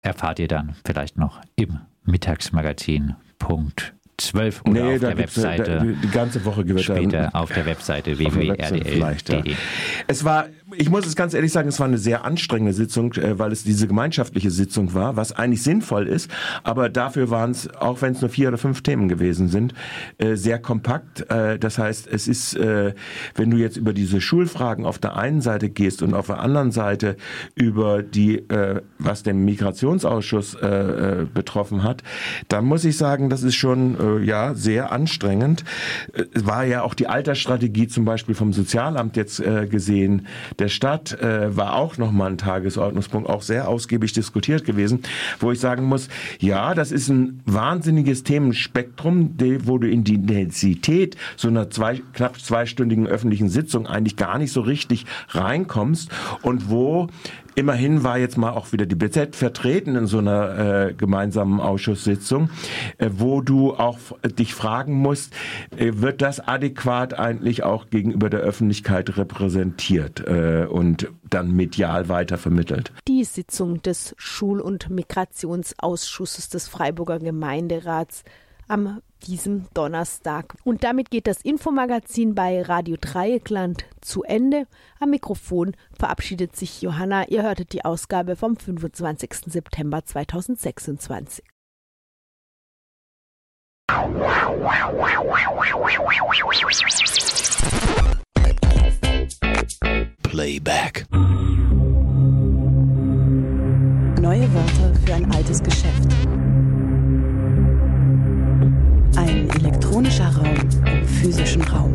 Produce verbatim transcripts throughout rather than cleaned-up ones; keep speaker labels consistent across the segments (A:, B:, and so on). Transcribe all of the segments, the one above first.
A: erfahrt ihr dann vielleicht noch im Mittagsmagazin Punkt zwölf oder
B: nee,
A: auf der Webseite.
B: Da, die ganze Woche wird
A: später auf der Webseite w w w punkt r d l punkt d e.
B: Ja. Es war, ich muss es ganz ehrlich sagen, es war eine sehr anstrengende Sitzung, weil es diese gemeinschaftliche Sitzung war, was eigentlich sinnvoll ist, aber dafür waren es, auch wenn es nur vier oder fünf Themen gewesen sind, sehr kompakt. Das heißt, es ist, wenn du jetzt über diese Schulfragen auf der einen Seite gehst und auf der anderen Seite über die, was den Migrationsausschuss betroffen hat, dann muss ich sagen, das ist schon ja sehr anstrengend. Es war ja auch die Altersstrategie zum Beispiel vom Sozialamt jetzt äh, gesehen. Der Stadt äh, war auch nochmal ein Tagesordnungspunkt, auch sehr ausgiebig diskutiert gewesen, wo ich sagen muss, ja, das ist ein wahnsinniges Themenspektrum, die, wo du in die Intensität so einer zwei, knapp zweistündigen öffentlichen Sitzung eigentlich gar nicht so richtig reinkommst und wo immerhin war jetzt mal auch wieder die B Z vertreten in so einer äh, gemeinsamen Ausschusssitzung, äh, wo du auch f- dich fragen musst, äh, wird das adäquat eigentlich auch gegenüber der Öffentlichkeit repräsentiert äh, und dann medial weiter vermittelt.
C: Die Sitzung des Schul- und Migrationsausschusses des Freiburger Gemeinderats am diesem Donnerstag. Und damit geht das Infomagazin bei Radio Dreieckland zu Ende. Am Mikrofon verabschiedet sich Johanna. Ihr hörtet die Ausgabe vom fünfundzwanzigsten September zweitausendsechsundzwanzig.
D: Playback.
E: Neue Wörter für ein altes Geschäft. Ein elektronischer Raum im physischen Raum.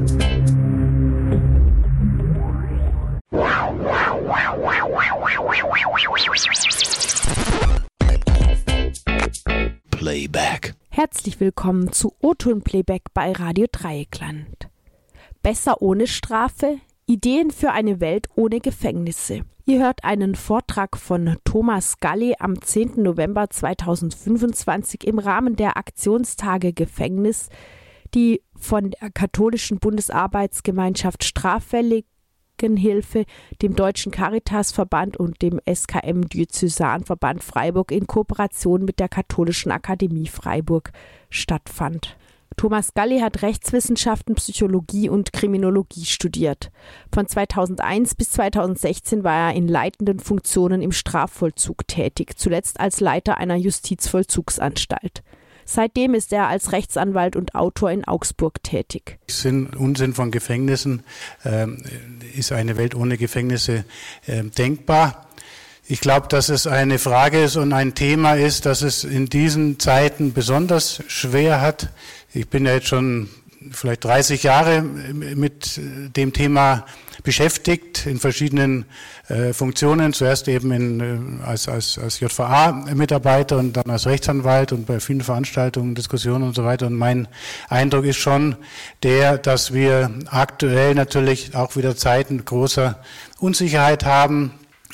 D: Playback.
C: Herzlich willkommen zu O-Ton Playback bei Radio Dreieckland. Besser ohne Strafe? Ideen für eine Welt ohne Gefängnisse. Ihr hört einen Vortrag von Thomas Galli am zehnten November zweitausendfünfundzwanzig im Rahmen der Aktionstage Gefängnis, die von der Katholischen Bundesarbeitsgemeinschaft Straffälligenhilfe, dem Deutschen Caritasverband und dem S K M-Diözesanverband Freiburg in Kooperation mit der Katholischen Akademie Freiburg stattfand. Thomas Galli hat Rechtswissenschaften, Psychologie und Kriminologie studiert. Von zweitausendeins bis zweitausendsechzehn war er in leitenden Funktionen im Strafvollzug tätig, zuletzt als Leiter einer Justizvollzugsanstalt. Seitdem ist er als Rechtsanwalt und Autor in Augsburg tätig.
F: Sinn, Unsinn von Gefängnissen, äh, ist eine Welt ohne Gefängnisse äh, denkbar? Ich glaube, dass es eine Frage ist und ein Thema ist, das es in diesen Zeiten besonders schwer hat. Ich bin ja jetzt schon vielleicht dreißig Jahre mit dem Thema beschäftigt, in verschiedenen äh, Funktionen. Zuerst eben in, äh, als, als, als J V A-Mitarbeiter und dann als Rechtsanwalt und bei vielen Veranstaltungen, Diskussionen und so weiter. Und mein Eindruck ist schon der, dass wir aktuell natürlich auch wieder Zeiten großer Unsicherheit haben,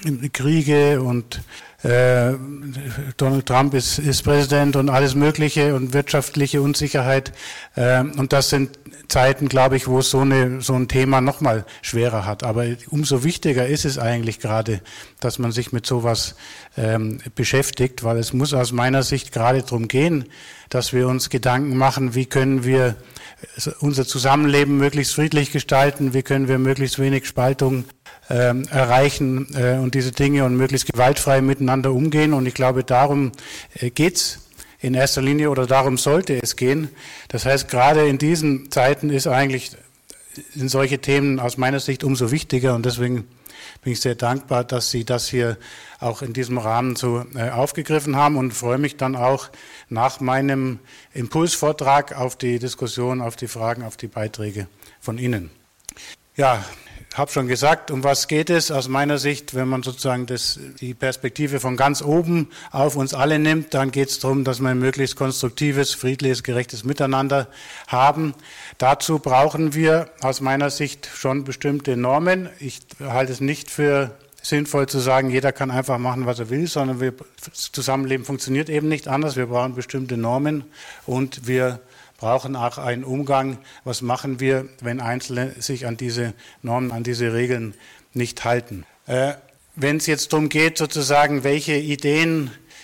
F: Kriege und äh, Donald Trump ist, ist Präsident und alles Mögliche und wirtschaftliche Unsicherheit. Äh, und das sind Zeiten, glaube ich, wo es so, eine, so ein Thema nochmal schwerer hat. Aber umso wichtiger ist es eigentlich gerade, dass man sich mit sowas ähm, beschäftigt, weil es muss aus meiner Sicht gerade darum gehen, dass wir uns Gedanken machen, wie können wir unser Zusammenleben möglichst friedlich gestalten, wie können wir möglichst wenig Spaltung ähm, erreichen äh, und diese Dinge und möglichst gewaltfrei miteinander umgehen. Und ich glaube, darum äh, geht's in erster Linie oder darum sollte es gehen. Das heißt, gerade in diesen Zeiten ist eigentlich, sind solche Themen aus meiner Sicht umso wichtiger und deswegen bin ich sehr dankbar, dass Sie das hier auch in diesem Rahmen so äh, aufgegriffen haben und freue mich dann auch nach meinem Impulsvortrag auf die Diskussion, auf die Fragen, auf die Beiträge von Ihnen. Ja, ich habe schon gesagt, um was geht es aus meiner Sicht, wenn man sozusagen das, die Perspektive von ganz oben auf uns alle nimmt, dann geht es darum, dass wir ein möglichst konstruktives, friedliches, gerechtes Miteinander haben. Dazu brauchen wir aus meiner Sicht schon bestimmte Normen. Ich halte es nicht für sinnvoll zu sagen, jeder kann einfach machen, was er will, sondern wir, das Zusammenleben funktioniert eben nicht anders. Wir brauchen bestimmte Normen und wir brauchen auch einen Umgang. Was machen wir, wenn Einzelne sich an diese Normen, an diese Regeln nicht halten? Äh, wenn es jetzt darum geht, sozusagen, welche Ideen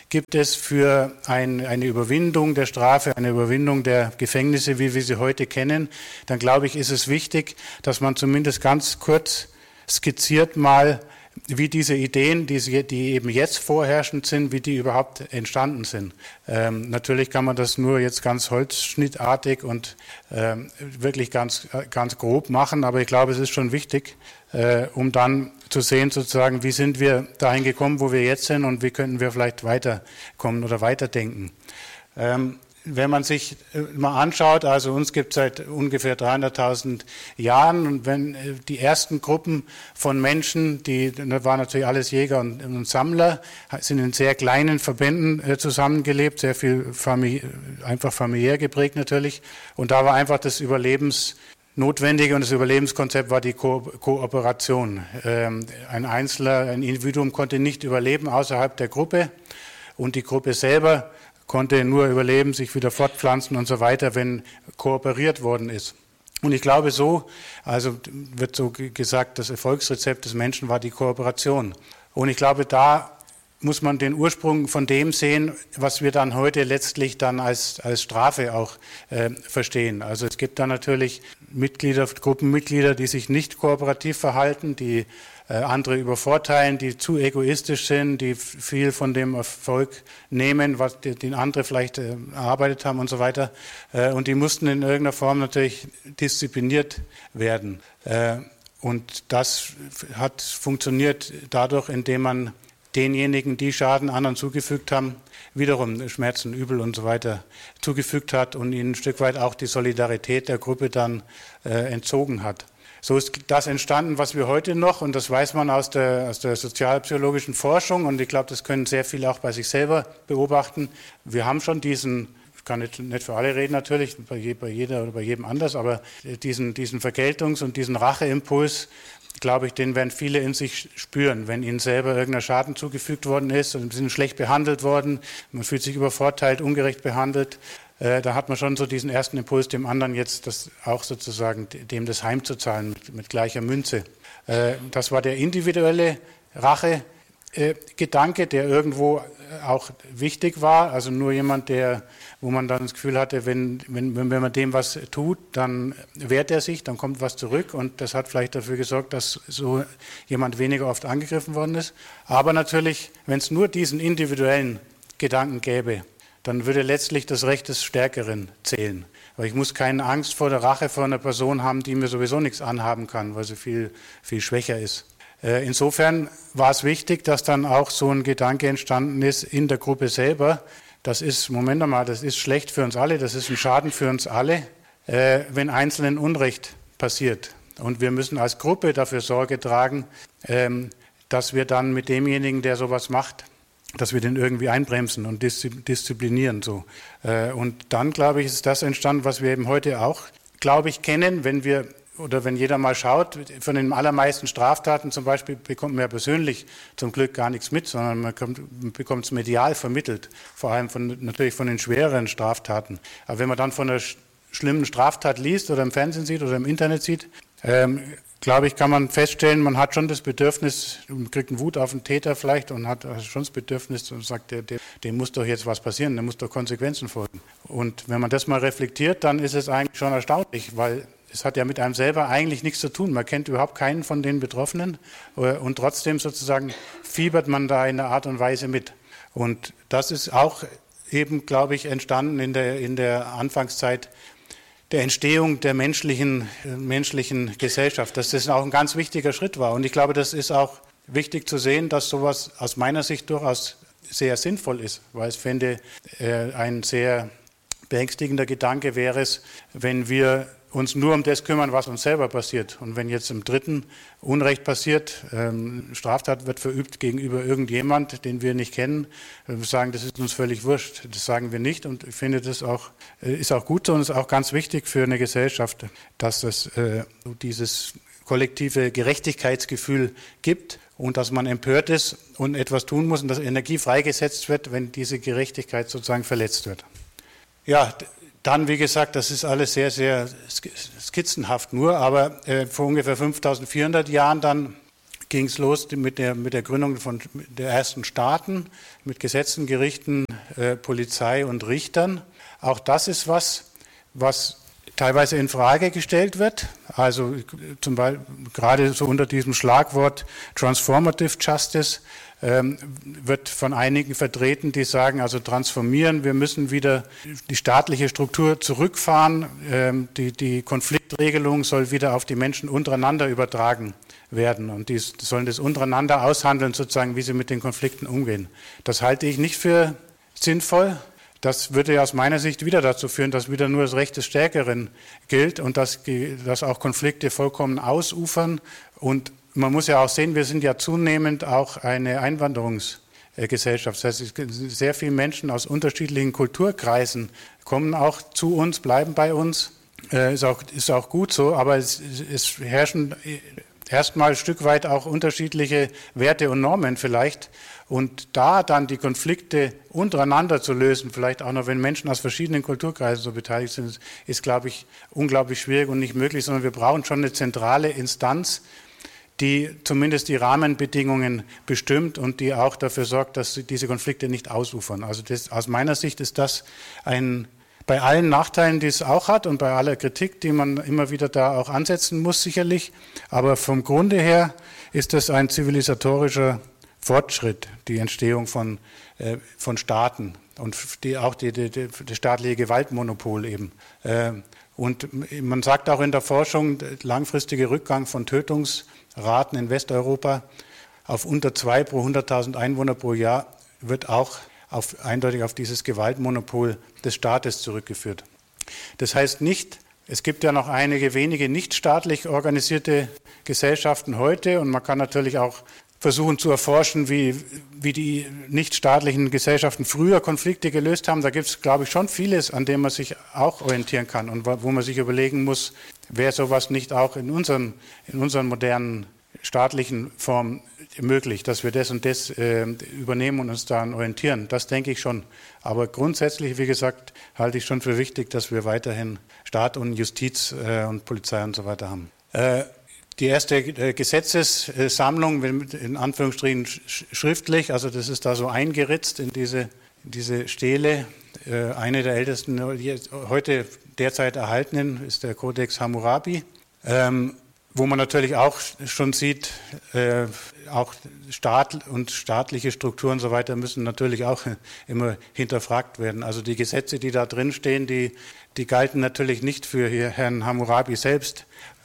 F: gibt es für ein, eine Überwindung der Strafe, eine Überwindung der Gefängnisse, wie wir sie heute kennen, dann glaube ich, ist es wichtig, dass man zumindest ganz kurz skizziert mal, wie diese Ideen, die, sie, die eben jetzt vorherrschend sind, wie die überhaupt entstanden sind. Ähm, natürlich kann man das nur jetzt ganz holzschnittartig und ähm, wirklich ganz, ganz grob machen, aber ich glaube, es ist schon wichtig, äh, um dann zu sehen, sozusagen, wie sind wir dahin gekommen, wo wir jetzt sind und wie könnten wir vielleicht weiterkommen oder weiterdenken. Ähm, Wenn man sich mal anschaut, also uns gibt es seit ungefähr dreihunderttausend Jahren, und wenn die ersten Gruppen von Menschen, die das waren natürlich alles Jäger und, und Sammler, sind in sehr kleinen Verbänden äh, zusammengelebt, sehr viel famili- einfach familiär geprägt natürlich, und da war einfach das Überlebensnotwendige und das Überlebenskonzept war die Ko- Kooperation. Ähm, ein Einzelner, ein Individuum konnte nicht überleben außerhalb der Gruppe, und die Gruppe selber konnte nur überleben, sich wieder fortpflanzen und so weiter, wenn kooperiert worden ist. Und ich glaube so, also wird so gesagt, das Erfolgsrezept des Menschen war die Kooperation. Und ich glaube, da muss man den Ursprung von dem sehen, was wir dann heute letztlich dann als, als Strafe auch äh, verstehen. Also es gibt da natürlich Mitglieder, Gruppenmitglieder, die sich nicht kooperativ verhalten, die äh, andere übervorteilen, die zu egoistisch sind, die viel von dem Erfolg nehmen, was die, den andere vielleicht äh, erarbeitet haben und so weiter. Äh, und die mussten in irgendeiner Form natürlich diszipliniert werden. Äh, und das hat funktioniert dadurch, indem man denjenigen, die Schaden anderen zugefügt haben, wiederum Schmerzen, Übel und so weiter zugefügt hat und ihnen ein Stück weit auch die Solidarität der Gruppe dann äh, entzogen hat. So ist das entstanden, was wir heute noch, und das weiß man aus der, aus der sozialpsychologischen Forschung, und ich glaube, das können sehr viele auch bei sich selber beobachten. Wir haben schon diesen, ich kann nicht, nicht für alle reden natürlich, bei, je, bei jeder oder bei jedem anders, aber diesen, diesen Vergeltungs- und diesen Racheimpuls, glaube ich, den werden viele in sich spüren, wenn ihnen selber irgendein Schaden zugefügt worden ist und sie sind schlecht behandelt worden, man fühlt sich übervorteilt, ungerecht behandelt. Äh, da hat man schon so diesen ersten Impuls, dem anderen jetzt das auch sozusagen dem das heimzuzahlen mit, mit gleicher Münze. Äh, das war der individuelle Rache-Gedanke, der irgendwo auch wichtig war. Also nur jemand, der, wo man dann das Gefühl hatte, wenn, wenn, wenn man dem was tut, dann wehrt er sich, dann kommt was zurück, und das hat vielleicht dafür gesorgt, dass so jemand weniger oft angegriffen worden ist. Aber natürlich, wenn es nur diesen individuellen Gedanken gäbe, dann würde letztlich das Recht des Stärkeren zählen. Weil ich muss keine Angst vor der Rache vor einer Person haben, die mir sowieso nichts anhaben kann, weil sie viel, viel schwächer ist. Insofern war es wichtig, dass dann auch so ein Gedanke entstanden ist in der Gruppe selber. Das ist, Moment mal, das ist schlecht für uns alle, das ist ein Schaden für uns alle, wenn Einzelnen Unrecht passiert. Und wir müssen als Gruppe dafür Sorge tragen, dass wir dann mit demjenigen, der sowas macht, dass wir den irgendwie einbremsen und disziplinieren. So. Und dann, glaube ich, ist das entstanden, was wir eben heute auch, glaube ich, kennen, wenn wir oder wenn jeder mal schaut, von den allermeisten Straftaten zum Beispiel bekommt man ja persönlich zum Glück gar nichts mit, sondern man bekommt es medial vermittelt, vor allem von, natürlich von den schwereren Straftaten. Aber wenn man dann von einer schlimmen Straftat liest oder im Fernsehen sieht oder im Internet sieht, ähm, glaube ich, kann man feststellen, man hat schon das Bedürfnis, man kriegt einen Wut auf den Täter vielleicht und hat schon das Bedürfnis und sagt, der, der, dem muss doch jetzt was passieren, dem muss doch Konsequenzen folgen. Und wenn man das mal reflektiert, dann ist es eigentlich schon erstaunlich, weil es hat ja mit einem selber eigentlich nichts zu tun. Man kennt überhaupt keinen von den Betroffenen und trotzdem sozusagen fiebert man da in einer Art und Weise mit. Und das ist auch eben, glaube ich, entstanden in der, in der Anfangszeit der Entstehung der menschlichen, menschlichen Gesellschaft, dass das auch ein ganz wichtiger Schritt war. Und ich glaube, das ist auch wichtig zu sehen, dass sowas aus meiner Sicht durchaus sehr sinnvoll ist, weil ich finde, äh, ein sehr beängstigender Gedanke wäre es, wenn wir uns nur um das kümmern, was uns selber passiert. Und wenn jetzt im Dritten Unrecht passiert, ähm, Straftat wird verübt gegenüber irgendjemand, den wir nicht kennen, wir sagen, das ist uns völlig wurscht. Das sagen wir nicht, und ich finde, das auch, äh, ist auch gut so und ist auch ganz wichtig für eine Gesellschaft, dass es äh, dieses kollektive Gerechtigkeitsgefühl gibt und dass man empört ist und etwas tun muss und dass Energie freigesetzt wird, wenn diese Gerechtigkeit sozusagen verletzt wird. Ja, dann, wie gesagt, das ist alles sehr, sehr skizzenhaft nur, aber äh, vor ungefähr fünftausendvierhundert Jahren dann ging es los mit der, mit der Gründung von der ersten Staaten, mit Gesetzen, Gerichten, äh, Polizei und Richtern. Auch das ist was, was teilweise in Frage gestellt wird. Also zum Beispiel gerade so unter diesem Schlagwort Transformative Justice ähm, wird von einigen vertreten, die sagen, also transformieren, wir müssen wieder die staatliche Struktur zurückfahren, ähm, die, die Konfliktregelung soll wieder auf die Menschen untereinander übertragen werden und die sollen das untereinander aushandeln, sozusagen, wie sie mit den Konflikten umgehen. Das halte ich nicht für sinnvoll. Das würde ja aus meiner Sicht wieder dazu führen, dass wieder nur das Recht des Stärkeren gilt und dass, dass auch Konflikte vollkommen ausufern. Und man muss ja auch sehen, wir sind ja zunehmend auch eine Einwanderungsgesellschaft. Das heißt, sehr viele Menschen aus unterschiedlichen Kulturkreisen kommen auch zu uns, bleiben bei uns. Äh, ist auch, ist auch gut so, aber es, es herrschen erstmal ein Stück weit auch unterschiedliche Werte und Normen vielleicht. Und da dann die Konflikte untereinander zu lösen, vielleicht auch noch, wenn Menschen aus verschiedenen Kulturkreisen so beteiligt sind, ist, ist, glaube ich, unglaublich schwierig und nicht möglich, sondern wir brauchen schon eine zentrale Instanz, die zumindest die Rahmenbedingungen bestimmt und die auch dafür sorgt, dass diese Konflikte nicht ausufern. Also das, aus meiner Sicht ist das ein, bei allen Nachteilen, die es auch hat und bei aller Kritik, die man immer wieder da auch ansetzen muss, sicherlich, aber vom Grunde her ist das ein zivilisatorischer Fortschritt, die Entstehung von, äh, von Staaten und die, auch die, die, die, das staatliche Gewaltmonopol eben. Äh, und man sagt auch in der Forschung, der langfristige Rückgang von Tötungsraten in Westeuropa auf unter zwei pro hunderttausend Einwohner pro Jahr wird auch auf, eindeutig auf dieses Gewaltmonopol des Staates zurückgeführt. Das heißt nicht, es gibt ja noch einige wenige nichtstaatlich organisierte Gesellschaften heute und man kann natürlich auch versuchen zu erforschen, wie, wie die nichtstaatlichen Gesellschaften früher Konflikte gelöst haben. Da gibt es, glaube ich, schon vieles, an dem man sich auch orientieren kann und wo man sich überlegen muss, wäre sowas nicht auch in unseren, in unseren modernen staatlichen Formen möglich, dass wir das und das äh, übernehmen und uns daran orientieren. Das denke ich schon. Aber grundsätzlich, wie gesagt, halte ich schon für wichtig, dass wir weiterhin Staat und Justiz äh, und Polizei und so weiter haben. Äh, Die erste Gesetzessammlung, in Anführungsstrichen schriftlich, also das ist da so eingeritzt in diese, in diese Stele. Eine der ältesten, heute derzeit erhaltenen, ist der Codex Hammurabi, wo man natürlich auch schon sieht, auch Staat und staatliche Strukturen und so weiter müssen natürlich auch immer hinterfragt werden. Also die Gesetze, die da drin stehen, die, die galten natürlich nicht für Herrn Hammurabi selbst.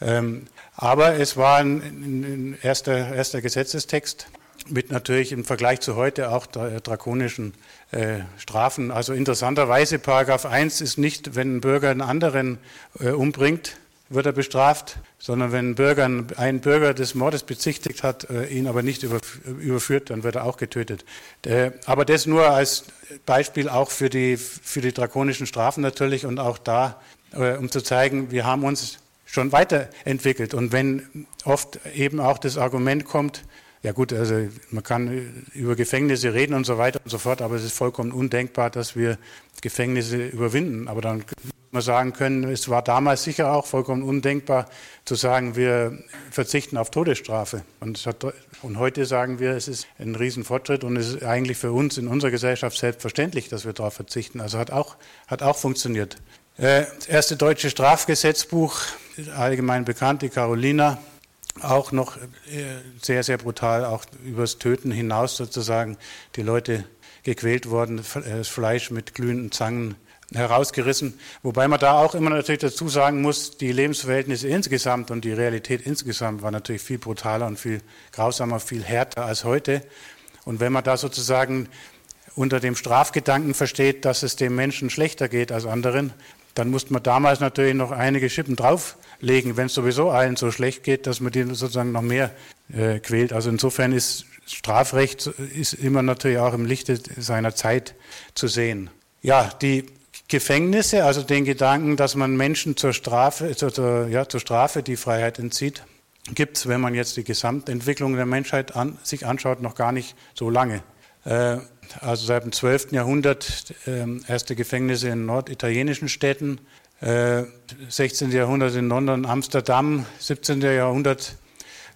F: Aber es war ein, ein erster, erster Gesetzestext mit natürlich im Vergleich zu heute auch drakonischen äh, Strafen. Also interessanterweise, Paragraph eins ist nicht, wenn ein Bürger einen anderen äh, umbringt, wird er bestraft, sondern wenn ein Bürger einen Bürger des Mordes bezichtigt hat, äh, ihn aber nicht über, überführt, dann wird er auch getötet. Äh, aber das nur als Beispiel auch für die, für die drakonischen Strafen natürlich und auch da, äh, um zu zeigen, wir haben uns schon weiterentwickelt. Und wenn oft eben auch das Argument kommt, ja gut, also man kann über Gefängnisse reden und so weiter und so fort, aber es ist vollkommen undenkbar, dass wir Gefängnisse überwinden. Aber dann muss man sagen können, es war damals sicher auch vollkommen undenkbar zu sagen, wir verzichten auf Todesstrafe. Und, es hat, und heute sagen wir, es ist ein Riesenfortschritt und es ist eigentlich für uns in unserer Gesellschaft selbstverständlich, dass wir darauf verzichten. Also hat auch, hat auch funktioniert. Das erste deutsche Strafgesetzbuch, allgemein bekannt, die Carolina, auch noch sehr, sehr brutal, auch übers Töten hinaus sozusagen, die Leute gequält worden, das Fleisch mit glühenden Zangen herausgerissen. Wobei man da auch immer natürlich dazu sagen muss, die Lebensverhältnisse insgesamt und die Realität insgesamt war natürlich viel brutaler und viel grausamer, viel härter als heute. Und wenn man da sozusagen unter dem Strafgedanken versteht, dass es dem Menschen schlechter geht als anderen, dann musste man damals natürlich noch einige Schippen drauflegen, wenn es sowieso allen so schlecht geht, dass man die sozusagen noch mehr äh, quält. Also insofern ist Strafrecht ist immer natürlich auch im Lichte seiner Zeit zu sehen. Ja, die Gefängnisse, also den Gedanken, dass man Menschen zur Strafe, zur, ja, zur Strafe die Freiheit entzieht, gibt es, wenn man jetzt die Gesamtentwicklung der Menschheit an, sich anschaut, noch gar nicht so lange. Äh, Also seit dem zwölften Jahrhundert äh, erste Gefängnisse in norditalienischen Städten, äh, sechzehnten Jahrhundert in London, Amsterdam, siebzehnten Jahrhundert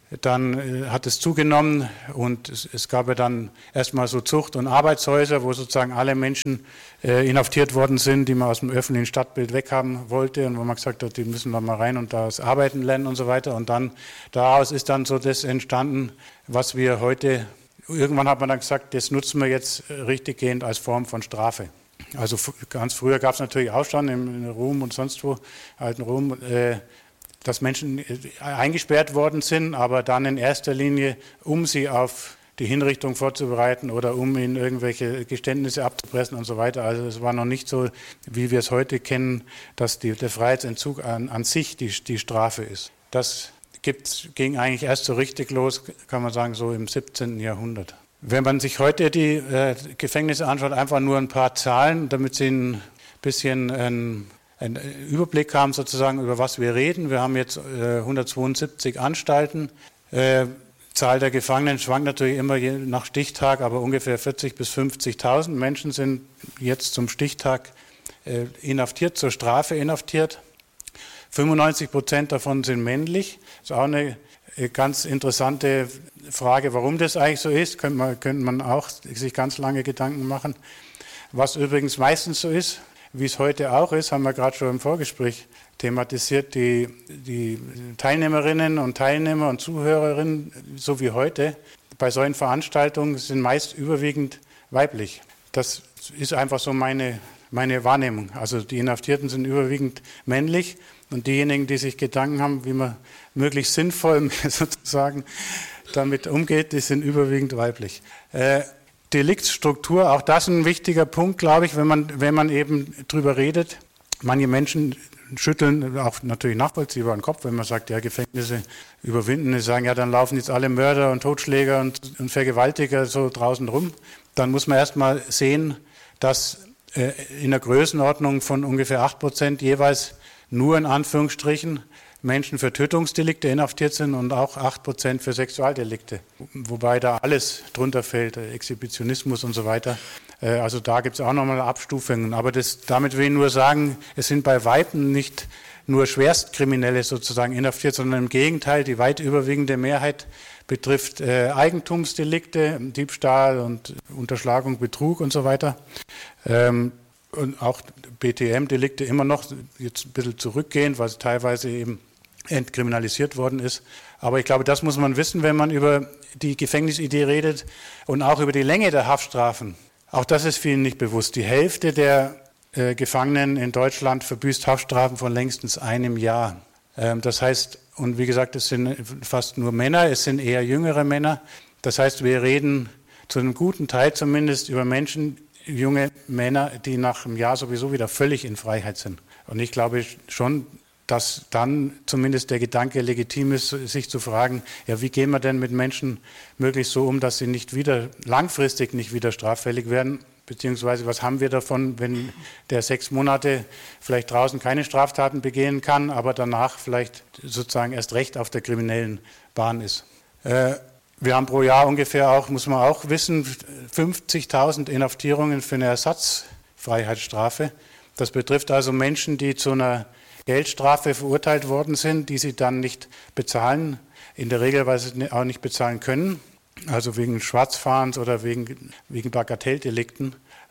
F: Dann äh, hat es zugenommen und es, es gab ja dann erstmal so Zucht- und Arbeitshäuser, wo sozusagen alle Menschen äh, inhaftiert worden sind, die man aus dem öffentlichen Stadtbild weghaben wollte und wo man gesagt hat, die müssen da mal rein und da das Arbeiten lernen und so weiter. Und dann daraus ist dann so das entstanden, was wir heute, irgendwann hat man dann gesagt, das nutzen wir jetzt richtiggehend als Form von Strafe. Also ganz früher gab es natürlich auch schon in Rom und sonst wo, alten Rom, äh, dass Menschen eingesperrt worden sind, aber dann in erster Linie, um sie auf die Hinrichtung vorzubereiten oder um ihnen irgendwelche Geständnisse abzupressen und so weiter. Also es war noch nicht so, wie wir es heute kennen, dass die, der Freiheitsentzug an, an sich die, die Strafe ist. Das gibt's, ging eigentlich erst so richtig los, kann man sagen, so im siebzehnten Jahrhundert. Wenn man sich heute die äh, Gefängnisse anschaut, einfach nur ein paar Zahlen, damit Sie ein bisschen ein einen Überblick haben sozusagen, über was wir reden. Wir haben jetzt äh, hundertzweiundsiebzig Anstalten. Äh, Zahl der Gefangenen schwankt natürlich immer je nach Stichtag, aber ungefähr vierzig bis fünfzigtausend Menschen sind jetzt zum Stichtag äh, inhaftiert, zur Strafe inhaftiert. fünfundneunzig Prozent davon sind männlich. Das ist auch eine äh, ganz interessante Frage, warum das eigentlich so ist. Könnte man, könnte man auch sich ganz lange Gedanken machen. Was übrigens meistens so ist, wie es heute auch ist, haben wir gerade schon im Vorgespräch thematisiert, die, die Teilnehmerinnen und Teilnehmer und Zuhörerinnen, so wie heute, bei solchen Veranstaltungen sind meist überwiegend weiblich. Das ist einfach so meine, meine Wahrnehmung. Also die Inhaftierten sind überwiegend männlich und diejenigen, die sich Gedanken haben, wie man möglichst sinnvoll sozusagen damit umgeht, die sind überwiegend weiblich. Äh, Deliktsstruktur, auch das ist ein wichtiger Punkt, glaube ich, wenn man, wenn man eben drüber redet. Manche Menschen schütteln auch natürlich nachvollziehbar den Kopf, wenn man sagt, ja, Gefängnisse überwinden. Die sagen, ja, dann laufen jetzt alle Mörder und Totschläger und, und Vergewaltiger so draußen rum. Dann muss man erst mal sehen, dass äh, in der Größenordnung von ungefähr acht Prozent jeweils nur in Anführungsstrichen Menschen für Tötungsdelikte inhaftiert sind und auch acht Prozent für Sexualdelikte, wobei da alles drunter fällt, Exhibitionismus und so weiter. Also da gibt es auch nochmal Abstufungen. Aber das, damit will ich nur sagen, es sind bei Weitem nicht nur Schwerstkriminelle sozusagen inhaftiert, sondern im Gegenteil, die weit überwiegende Mehrheit betrifft äh, Eigentumsdelikte, Diebstahl und Unterschlagung, Betrug und so weiter. Ähm, und auch B T M-Delikte immer noch jetzt ein bisschen zurückgehend, weil es teilweise eben entkriminalisiert worden ist. Aber ich glaube, das muss man wissen, wenn man über die Gefängnisidee redet und auch über die Länge der Haftstrafen. Auch das ist vielen nicht bewusst. Die Hälfte der äh, Gefangenen in Deutschland verbüßt Haftstrafen von längstens einem Jahr. Ähm, das heißt, und wie gesagt, es sind fast nur Männer, es sind eher jüngere Männer. Das heißt, wir reden zu einem guten Teil zumindest über Menschen, junge Männer, die nach einem Jahr sowieso wieder völlig in Freiheit sind. Und ich glaube schon, dass dann zumindest der Gedanke legitim ist, sich zu fragen, ja, wie gehen wir denn mit Menschen möglichst so um, dass sie nicht wieder, langfristig nicht wieder straffällig werden, beziehungsweise was haben wir davon, wenn der sechs Monate vielleicht draußen keine Straftaten begehen kann, aber danach vielleicht sozusagen erst recht auf der kriminellen Bahn ist. Äh, Wir haben pro Jahr ungefähr auch, muss man auch wissen, fünfzigtausend Inhaftierungen für eine Ersatzfreiheitsstrafe. Das betrifft also Menschen, die zu einer Geldstrafe verurteilt worden sind, die sie dann nicht bezahlen, in der Regel, weil sie auch nicht bezahlen können, also wegen Schwarzfahrens oder wegen, wegen Bagatelldelikten.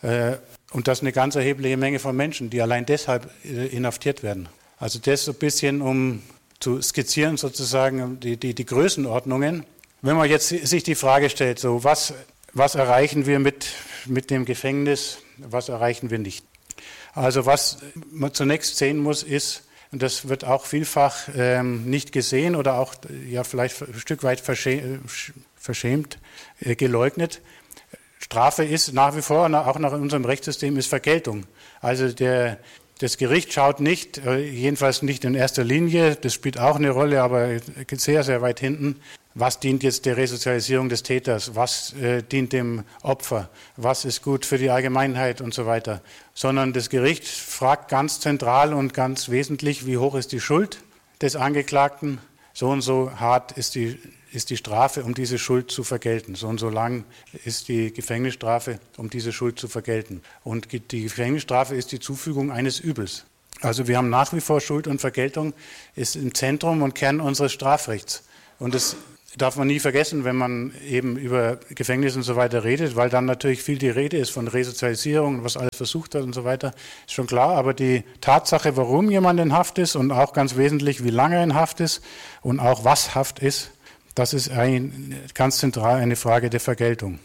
F: Und das ist eine ganz erhebliche Menge von Menschen, die allein deshalb inhaftiert werden. Also das so ein bisschen, um zu skizzieren sozusagen die, die, die Größenordnungen. Wenn man jetzt sich die Frage stellt, so was, was erreichen wir mit, mit dem Gefängnis, was erreichen wir nicht? Also was man zunächst sehen muss, ist, und das wird auch vielfach ähm, nicht gesehen oder auch ja vielleicht ein Stück weit verschämt, verschämt äh, geleugnet. Strafe ist nach wie vor, auch nach unserem Rechtssystem, ist Vergeltung. Also der, das Gericht schaut nicht, äh, jedenfalls nicht in erster Linie, das spielt auch eine Rolle, aber sehr, sehr weit hinten. Was dient jetzt der Resozialisierung des Täters? Was äh, dient dem Opfer? Was ist gut für die Allgemeinheit und so weiter? Sondern das Gericht fragt ganz zentral und ganz wesentlich, wie hoch ist die Schuld des Angeklagten? So und so hart ist die, ist die Strafe, um diese Schuld zu vergelten. So und so lang ist die Gefängnisstrafe, um diese Schuld zu vergelten. Und die Gefängnisstrafe ist die Zufügung eines Übels. Also wir haben nach wie vor Schuld und Vergeltung ist im Zentrum und Kern unseres Strafrechts. Und es darf man nie vergessen, wenn man eben über Gefängnisse und so weiter redet, weil dann natürlich viel die Rede ist von Resozialisierung, was alles versucht hat und so weiter, ist schon klar. Aber die Tatsache, warum jemand in Haft ist und auch ganz wesentlich, wie lange er in Haft ist und auch was Haft ist, das ist eigentlich ganz zentral eine Frage der Vergeltung.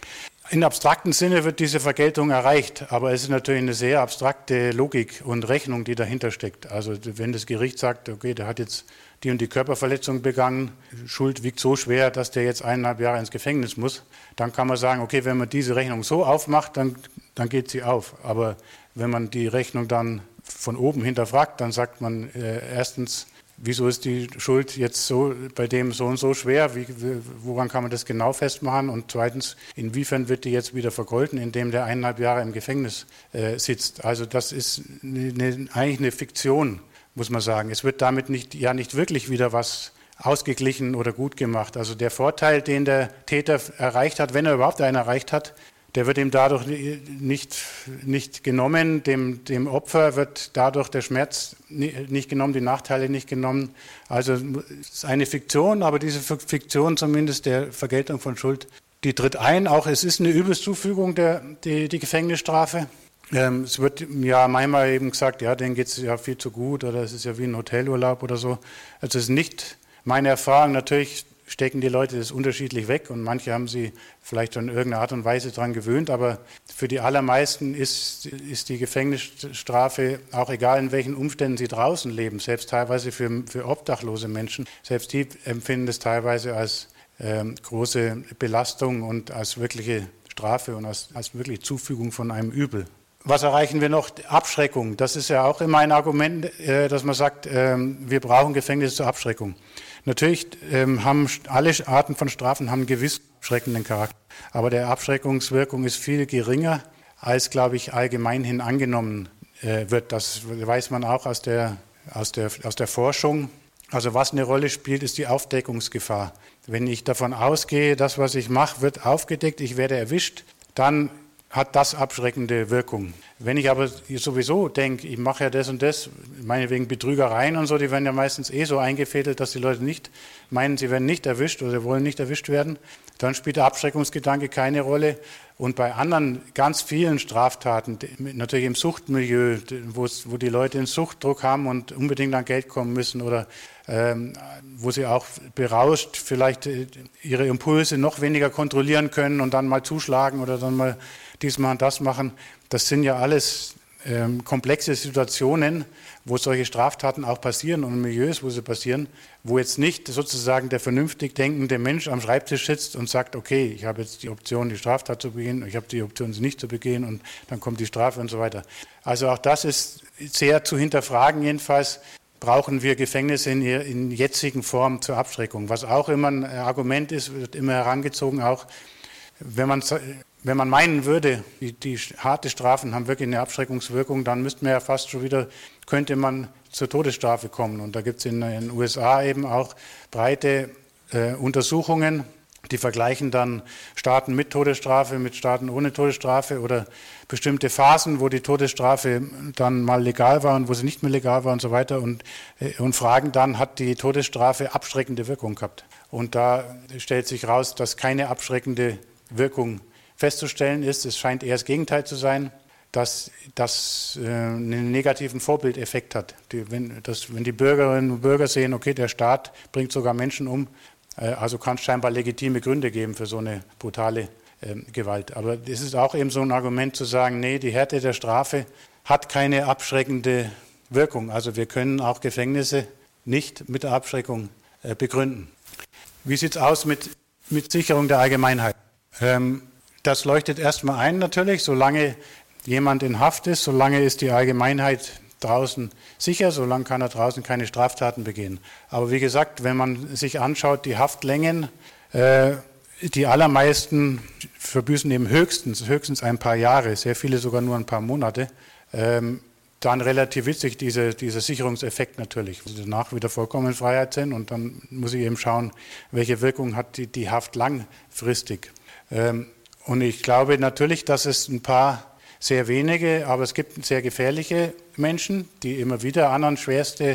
F: In abstrakten Sinne wird diese Vergeltung erreicht, aber es ist natürlich eine sehr abstrakte Logik und Rechnung, die dahinter steckt. Also wenn das Gericht sagt, okay, der hat jetzt die und die Körperverletzung begangen, Schuld wiegt so schwer, dass der jetzt eineinhalb Jahre ins Gefängnis muss, dann kann man sagen, okay, wenn man diese Rechnung so aufmacht, dann, dann geht sie auf. Aber wenn man die Rechnung dann von oben hinterfragt, dann sagt man äh, erstens, wieso ist die Schuld jetzt so bei dem so und so schwer? Wie, woran kann man das genau festmachen? Und zweitens, inwiefern wird die jetzt wieder vergolten, indem der eineinhalb Jahre im Gefängnis äh, sitzt? Also das ist eine, eigentlich eine Fiktion, muss man sagen. Es wird damit nicht, ja nicht wirklich wieder was ausgeglichen oder gut gemacht. Also der Vorteil, den der Täter erreicht hat, wenn er überhaupt einen erreicht hat, der wird ihm dadurch nicht, nicht genommen, dem, dem Opfer wird dadurch der Schmerz nicht genommen, die Nachteile nicht genommen. Also es ist eine Fiktion, aber diese Fiktion zumindest der Vergeltung von Schuld, die tritt ein. Auch es ist eine Übelszufügung, der, die, die Gefängnisstrafe. Ähm, es wird ja manchmal eben gesagt, ja, denen geht es ja viel zu gut oder es ist ja wie ein Hotelurlaub oder so. Also es ist nicht meine Erfahrung, natürlich stecken die Leute das unterschiedlich weg und manche haben sie vielleicht in irgendeiner Art und Weise daran gewöhnt, aber für die allermeisten ist, ist die Gefängnisstrafe, auch egal in welchen Umständen sie draußen leben, selbst teilweise für, für obdachlose Menschen, selbst die empfinden es teilweise als ähm, große Belastung und als wirkliche Strafe und als, als wirklich Zufügung von einem Übel. Was erreichen wir noch? Abschreckung. Das ist ja auch immer ein Argument, äh, dass man sagt, äh, wir brauchen Gefängnisse zur Abschreckung. Natürlich ähm, haben alle Arten von Strafen haben einen gewiss abschreckenden Charakter, aber der Abschreckungswirkung ist viel geringer, als, glaube ich, allgemeinhin angenommen äh, wird. Das weiß man auch aus der, aus, der, aus der Forschung. Also was eine Rolle spielt, ist die Aufdeckungsgefahr. Wenn ich davon ausgehe, das, was ich mache, wird aufgedeckt, ich werde erwischt, dann hat das abschreckende Wirkung. Wenn ich aber sowieso denke, ich mache ja das und das, meinetwegen Betrügereien und so, die werden ja meistens eh so eingefädelt, dass die Leute nicht meinen, sie werden nicht erwischt oder wollen nicht erwischt werden, dann spielt der Abschreckungsgedanke keine Rolle. Und bei anderen ganz vielen Straftaten, natürlich im Suchtmilieu, wo, es, wo die Leute einen Suchtdruck haben und unbedingt an Geld kommen müssen oder ähm, wo sie auch berauscht vielleicht ihre Impulse noch weniger kontrollieren können und dann mal zuschlagen oder dann mal diesmal und das machen, das sind ja alles ähm, komplexe Situationen, wo solche Straftaten auch passieren und Milieus, wo sie passieren, wo jetzt nicht sozusagen der vernünftig denkende Mensch am Schreibtisch sitzt und sagt, okay, ich habe jetzt die Option, die Straftat zu begehen, ich habe die Option, sie nicht zu begehen und dann kommt die Strafe und so weiter. Also auch das ist sehr zu hinterfragen jedenfalls. Brauchen wir Gefängnisse in, in jetzigen Form zur Abschreckung. Was auch immer ein Argument ist, wird immer herangezogen, auch wenn man Wenn man meinen würde, die, die harte Strafen haben wirklich eine Abschreckungswirkung, dann müsste man ja fast schon wieder, könnte man zur Todesstrafe kommen. Und da gibt es in den U S A eben auch breite äh, Untersuchungen, die vergleichen dann Staaten mit Todesstrafe mit Staaten ohne Todesstrafe oder bestimmte Phasen, wo die Todesstrafe dann mal legal war und wo sie nicht mehr legal war und so weiter und, äh, und fragen dann, hat die Todesstrafe abschreckende Wirkung gehabt? Und da stellt sich raus, dass keine abschreckende Wirkung festzustellen ist, es scheint eher das Gegenteil zu sein, dass das äh, einen negativen Vorbildeffekt hat. Die, wenn, das, wenn die Bürgerinnen und Bürger sehen, okay, der Staat bringt sogar Menschen um, äh, also kann es scheinbar legitime Gründe geben für so eine brutale äh, Gewalt. Aber es ist auch eben so ein Argument zu sagen, nee, die Härte der Strafe hat keine abschreckende Wirkung. Also wir können auch Gefängnisse nicht mit der Abschreckung äh, begründen. Wie sieht es aus mit, mit Sicherung der Allgemeinheit? Ähm, Das leuchtet erstmal ein natürlich, solange jemand in Haft ist, solange ist die Allgemeinheit draußen sicher, solange kann er draußen keine Straftaten begehen. Aber wie gesagt, wenn man sich anschaut, die Haftlängen, äh, die allermeisten verbüßen eben höchstens, höchstens ein paar Jahre, sehr viele sogar nur ein paar Monate, ähm, dann relativiert sich diese, dieser Sicherungseffekt natürlich. Also danach wieder vollkommen in Freiheit sind und dann muss ich eben schauen, welche Wirkung hat die, die Haft langfristig. Ähm, Und ich glaube natürlich, dass es ein paar sehr wenige, aber es gibt sehr gefährliche Menschen, die immer wieder anderen schwerste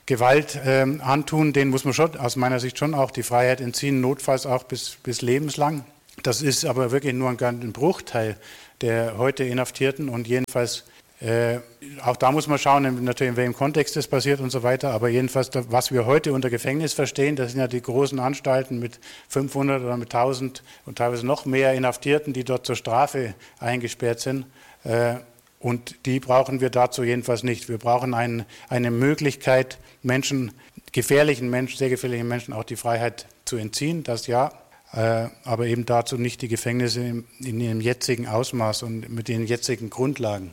F: Gewalt ähm, antun, denen muss man schon aus meiner Sicht schon auch die Freiheit entziehen, notfalls auch bis, bis lebenslang. Das ist aber wirklich nur ein, ein Bruchteil der heute Inhaftierten und jedenfalls, äh, auch da muss man schauen, natürlich in welchem Kontext das passiert und so weiter, aber jedenfalls, was wir heute unter Gefängnis verstehen, das sind ja die großen Anstalten mit fünfhundert oder mit tausend und teilweise noch mehr Inhaftierten, die dort zur Strafe eingesperrt sind. Äh, Und die brauchen wir dazu jedenfalls nicht. Wir brauchen ein, eine Möglichkeit, Menschen, gefährlichen Menschen, sehr gefährlichen Menschen auch die Freiheit zu entziehen, das ja, äh, aber eben dazu nicht die Gefängnisse in, in ihrem jetzigen Ausmaß und mit den jetzigen Grundlagen.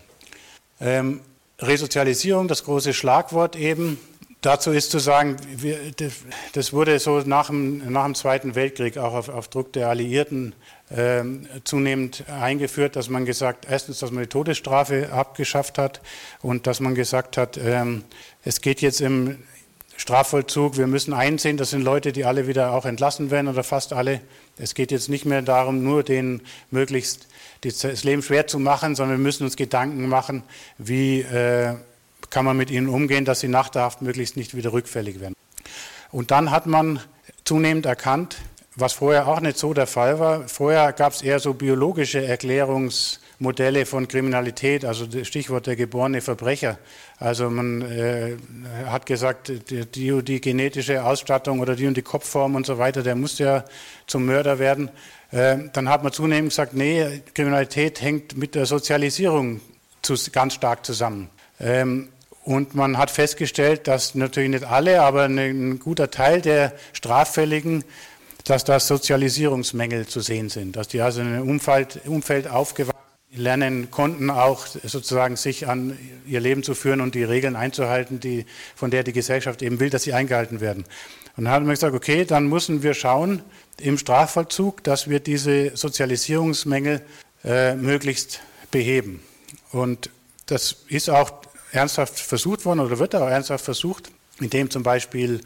F: Ähm, Resozialisierung, das große Schlagwort eben. Dazu ist zu sagen, wir, das wurde so nach dem, nach dem Zweiten Weltkrieg auch auf, auf Druck der Alliierten äh, zunehmend eingeführt, dass man gesagt, erstens, dass man die Todesstrafe abgeschafft hat und dass man gesagt hat, ähm, es geht jetzt im Strafvollzug, wir müssen einsehen, das sind Leute, die alle wieder auch entlassen werden oder fast alle. Es geht jetzt nicht mehr darum, nur denen möglichst das Leben schwer zu machen, sondern wir müssen uns Gedanken machen, wie äh, kann man mit ihnen umgehen, dass sie nach der Haft möglichst nicht wieder rückfällig werden. Und dann hat man zunehmend erkannt, was vorher auch nicht so der Fall war. Vorher gab es eher so biologische Erklärungsmodelle von Kriminalität, also das Stichwort der geborene Verbrecher. Also man äh, hat gesagt, die, die, die genetische Ausstattung oder die und die Kopfform und so weiter, der muss ja zum Mörder werden. Äh, dann hat man zunehmend gesagt, nee, Kriminalität hängt mit der Sozialisierung zu, ganz stark zusammen. Ähm, Und man hat festgestellt, dass natürlich nicht alle, aber ein guter Teil der Straffälligen, dass da Sozialisierungsmängel zu sehen sind, dass die also in einem Umfeld, Umfeld aufgewachsen lernen konnten, auch sozusagen sich an ihr Leben zu führen und die Regeln einzuhalten, die, von der die Gesellschaft eben will, dass sie eingehalten werden. Und dann hat man gesagt, okay, dann müssen wir schauen im Strafvollzug, dass wir diese Sozialisierungsmängel äh, möglichst beheben. Und das ist auch ernsthaft versucht worden oder wird auch ernsthaft versucht, indem zum Beispiel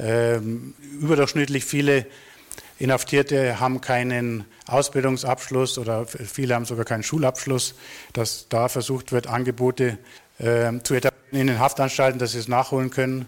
F: ähm, überdurchschnittlich viele Inhaftierte haben keinen Ausbildungsabschluss oder viele haben sogar keinen Schulabschluss, dass da versucht wird, Angebote äh, zu etablieren in den Haftanstalten, dass sie es nachholen können.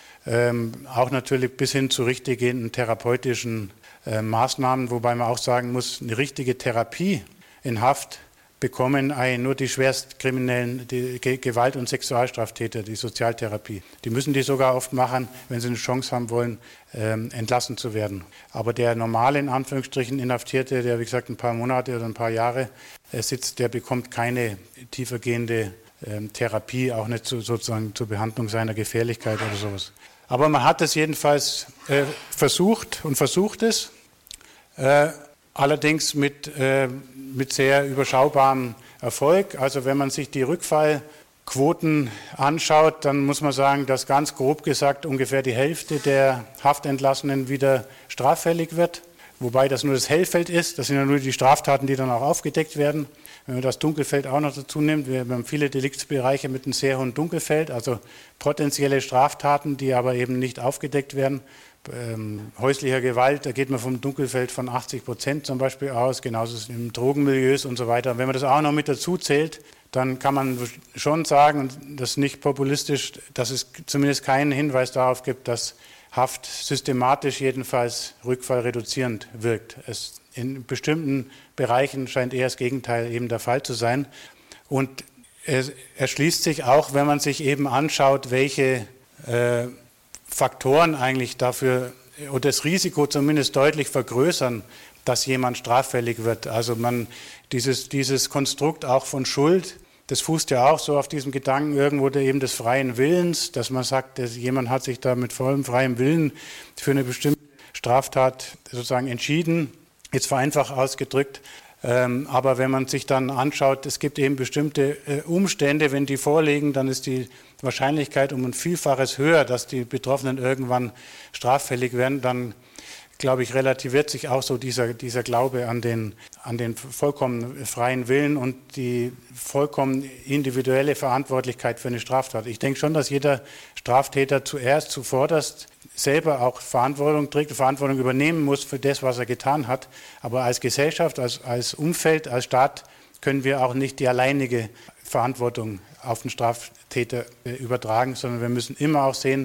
F: Ähm, auch natürlich bis hin zu richtig gehenden therapeutischen äh, Maßnahmen, wobei man auch sagen muss, eine richtige Therapie in Haft bekommen nur die Schwerstkriminellen, die Gewalt- und Sexualstraftäter, die Sozialtherapie. Die müssen die sogar oft machen, wenn sie eine Chance haben wollen, ähm, entlassen zu werden. Aber der normale, in Anführungsstrichen, Inhaftierte, der wie gesagt ein paar Monate oder ein paar Jahre äh, sitzt, der bekommt keine tiefergehende ähm, Therapie, auch nicht zu, sozusagen zur Behandlung seiner Gefährlichkeit oder sowas. Aber man hat es jedenfalls äh, versucht und versucht es. Äh, Allerdings mit, äh, mit sehr überschaubarem Erfolg. Also wenn man sich die Rückfallquoten anschaut, dann muss man sagen, dass ganz grob gesagt ungefähr die Hälfte der Haftentlassenen wieder straffällig wird. Wobei das nur das Hellfeld ist. Das sind ja nur die Straftaten, die dann auch aufgedeckt werden. Wenn man das Dunkelfeld auch noch dazu nimmt, wir haben viele Deliktsbereiche mit einem sehr hohen Dunkelfeld, also potenzielle Straftaten, die aber eben nicht aufgedeckt werden. Ähm, häuslicher Gewalt, da geht man vom Dunkelfeld von achtzig Prozent zum Beispiel aus, genauso im Drogenmilieus und so weiter. Und wenn man das auch noch mit dazu zählt, dann kann man schon sagen, und das ist nicht populistisch, dass es zumindest keinen Hinweis darauf gibt, dass Haft systematisch jedenfalls rückfallreduzierend wirkt. Es in bestimmten Bereichen scheint eher das Gegenteil eben der Fall zu sein. Und es erschließt sich auch, wenn man sich eben anschaut, welche äh, Faktoren eigentlich dafür oder das Risiko zumindest deutlich vergrößern, dass jemand straffällig wird. Also man dieses, dieses Konstrukt auch von Schuld, das fußt ja auch so auf diesem Gedanken irgendwo der, eben des freien Willens, dass man sagt, dass jemand hat sich da mit vollem freiem Willen für eine bestimmte Straftat sozusagen entschieden, jetzt vereinfacht ausgedrückt. Ähm, aber wenn man sich dann anschaut, es gibt eben bestimmte äh, Umstände, wenn die vorliegen, dann ist die Wahrscheinlichkeit um ein Vielfaches höher, dass die Betroffenen irgendwann straffällig werden. Dann, glaube ich, relativiert sich auch so dieser, dieser Glaube an den, an den vollkommen freien Willen und die vollkommen individuelle Verantwortlichkeit für eine Straftat. Ich denke schon, dass jeder Straftäter zuerst, zuvorderst selber auch Verantwortung trägt, Verantwortung übernehmen muss für das, was er getan hat. Aber als Gesellschaft, als, als Umfeld, als Staat können wir auch nicht die alleinige Verantwortung auf den Straftäter äh, übertragen, sondern wir müssen immer auch sehen,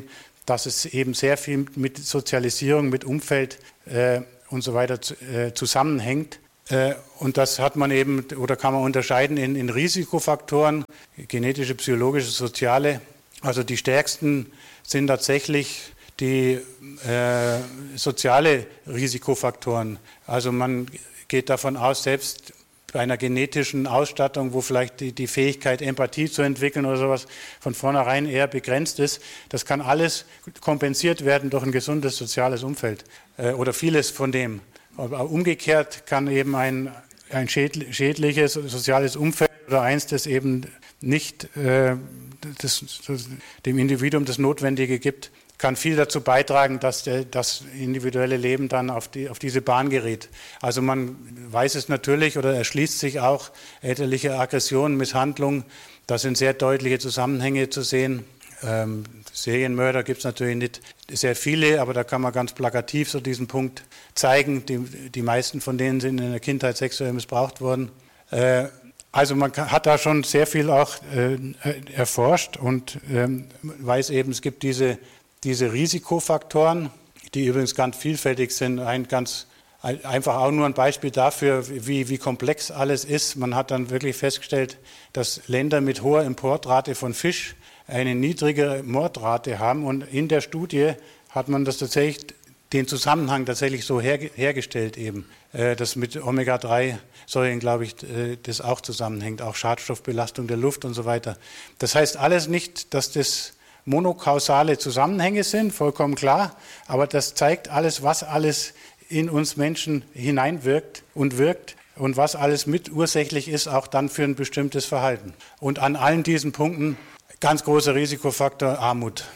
F: dass es eben sehr viel mit Sozialisierung, mit Umfeld äh, und so weiter äh, zusammenhängt. Äh, und das hat man eben, oder kann man unterscheiden in, in Risikofaktoren, genetische, psychologische, soziale. Also die stärksten sind tatsächlich die äh, soziale Risikofaktoren. Also man geht davon aus, selbst bei einer genetischen Ausstattung, wo vielleicht die, die Fähigkeit, Empathie zu entwickeln oder sowas von vornherein eher begrenzt ist, das kann alles kompensiert werden durch ein gesundes soziales Umfeld äh, oder vieles von dem. Aber umgekehrt kann eben ein, ein schädliches soziales Umfeld oder eins, das eben nicht äh, das, das, dem Individuum das Notwendige gibt, kann viel dazu beitragen, dass der, das individuelle Leben dann auf, die, auf diese Bahn gerät. Also man weiß es natürlich oder erschließt sich auch elterliche Aggression, Misshandlung. Da sind sehr deutliche Zusammenhänge zu sehen. Ähm, Serienmörder gibt es natürlich nicht sehr viele, aber da kann man ganz plakativ so diesen Punkt zeigen. Die, die meisten von denen sind in der Kindheit sexuell missbraucht worden. Äh, Also man hat da schon sehr viel auch äh, erforscht und ähm, weiß eben, es gibt diese, diese Risikofaktoren, die übrigens ganz vielfältig sind. Ein ganz einfach auch nur ein Beispiel dafür, wie, wie komplex alles ist. Man hat dann wirklich festgestellt, dass Länder mit hoher Importrate von Fisch eine niedrige Mordrate haben. Und in der Studie hat man das tatsächlich, den Zusammenhang tatsächlich so her, hergestellt eben, äh, dass mit Omega drei Säuren, glaube ich, äh, das auch zusammenhängt, auch Schadstoffbelastung der Luft und so weiter. Das heißt alles nicht, dass das monokausale Zusammenhänge sind, vollkommen klar, aber das zeigt alles, was alles in uns Menschen hineinwirkt und wirkt und was alles mitursächlich ist, auch dann für ein bestimmtes Verhalten. Und an allen diesen Punkten ganz großer Risikofaktor Armut.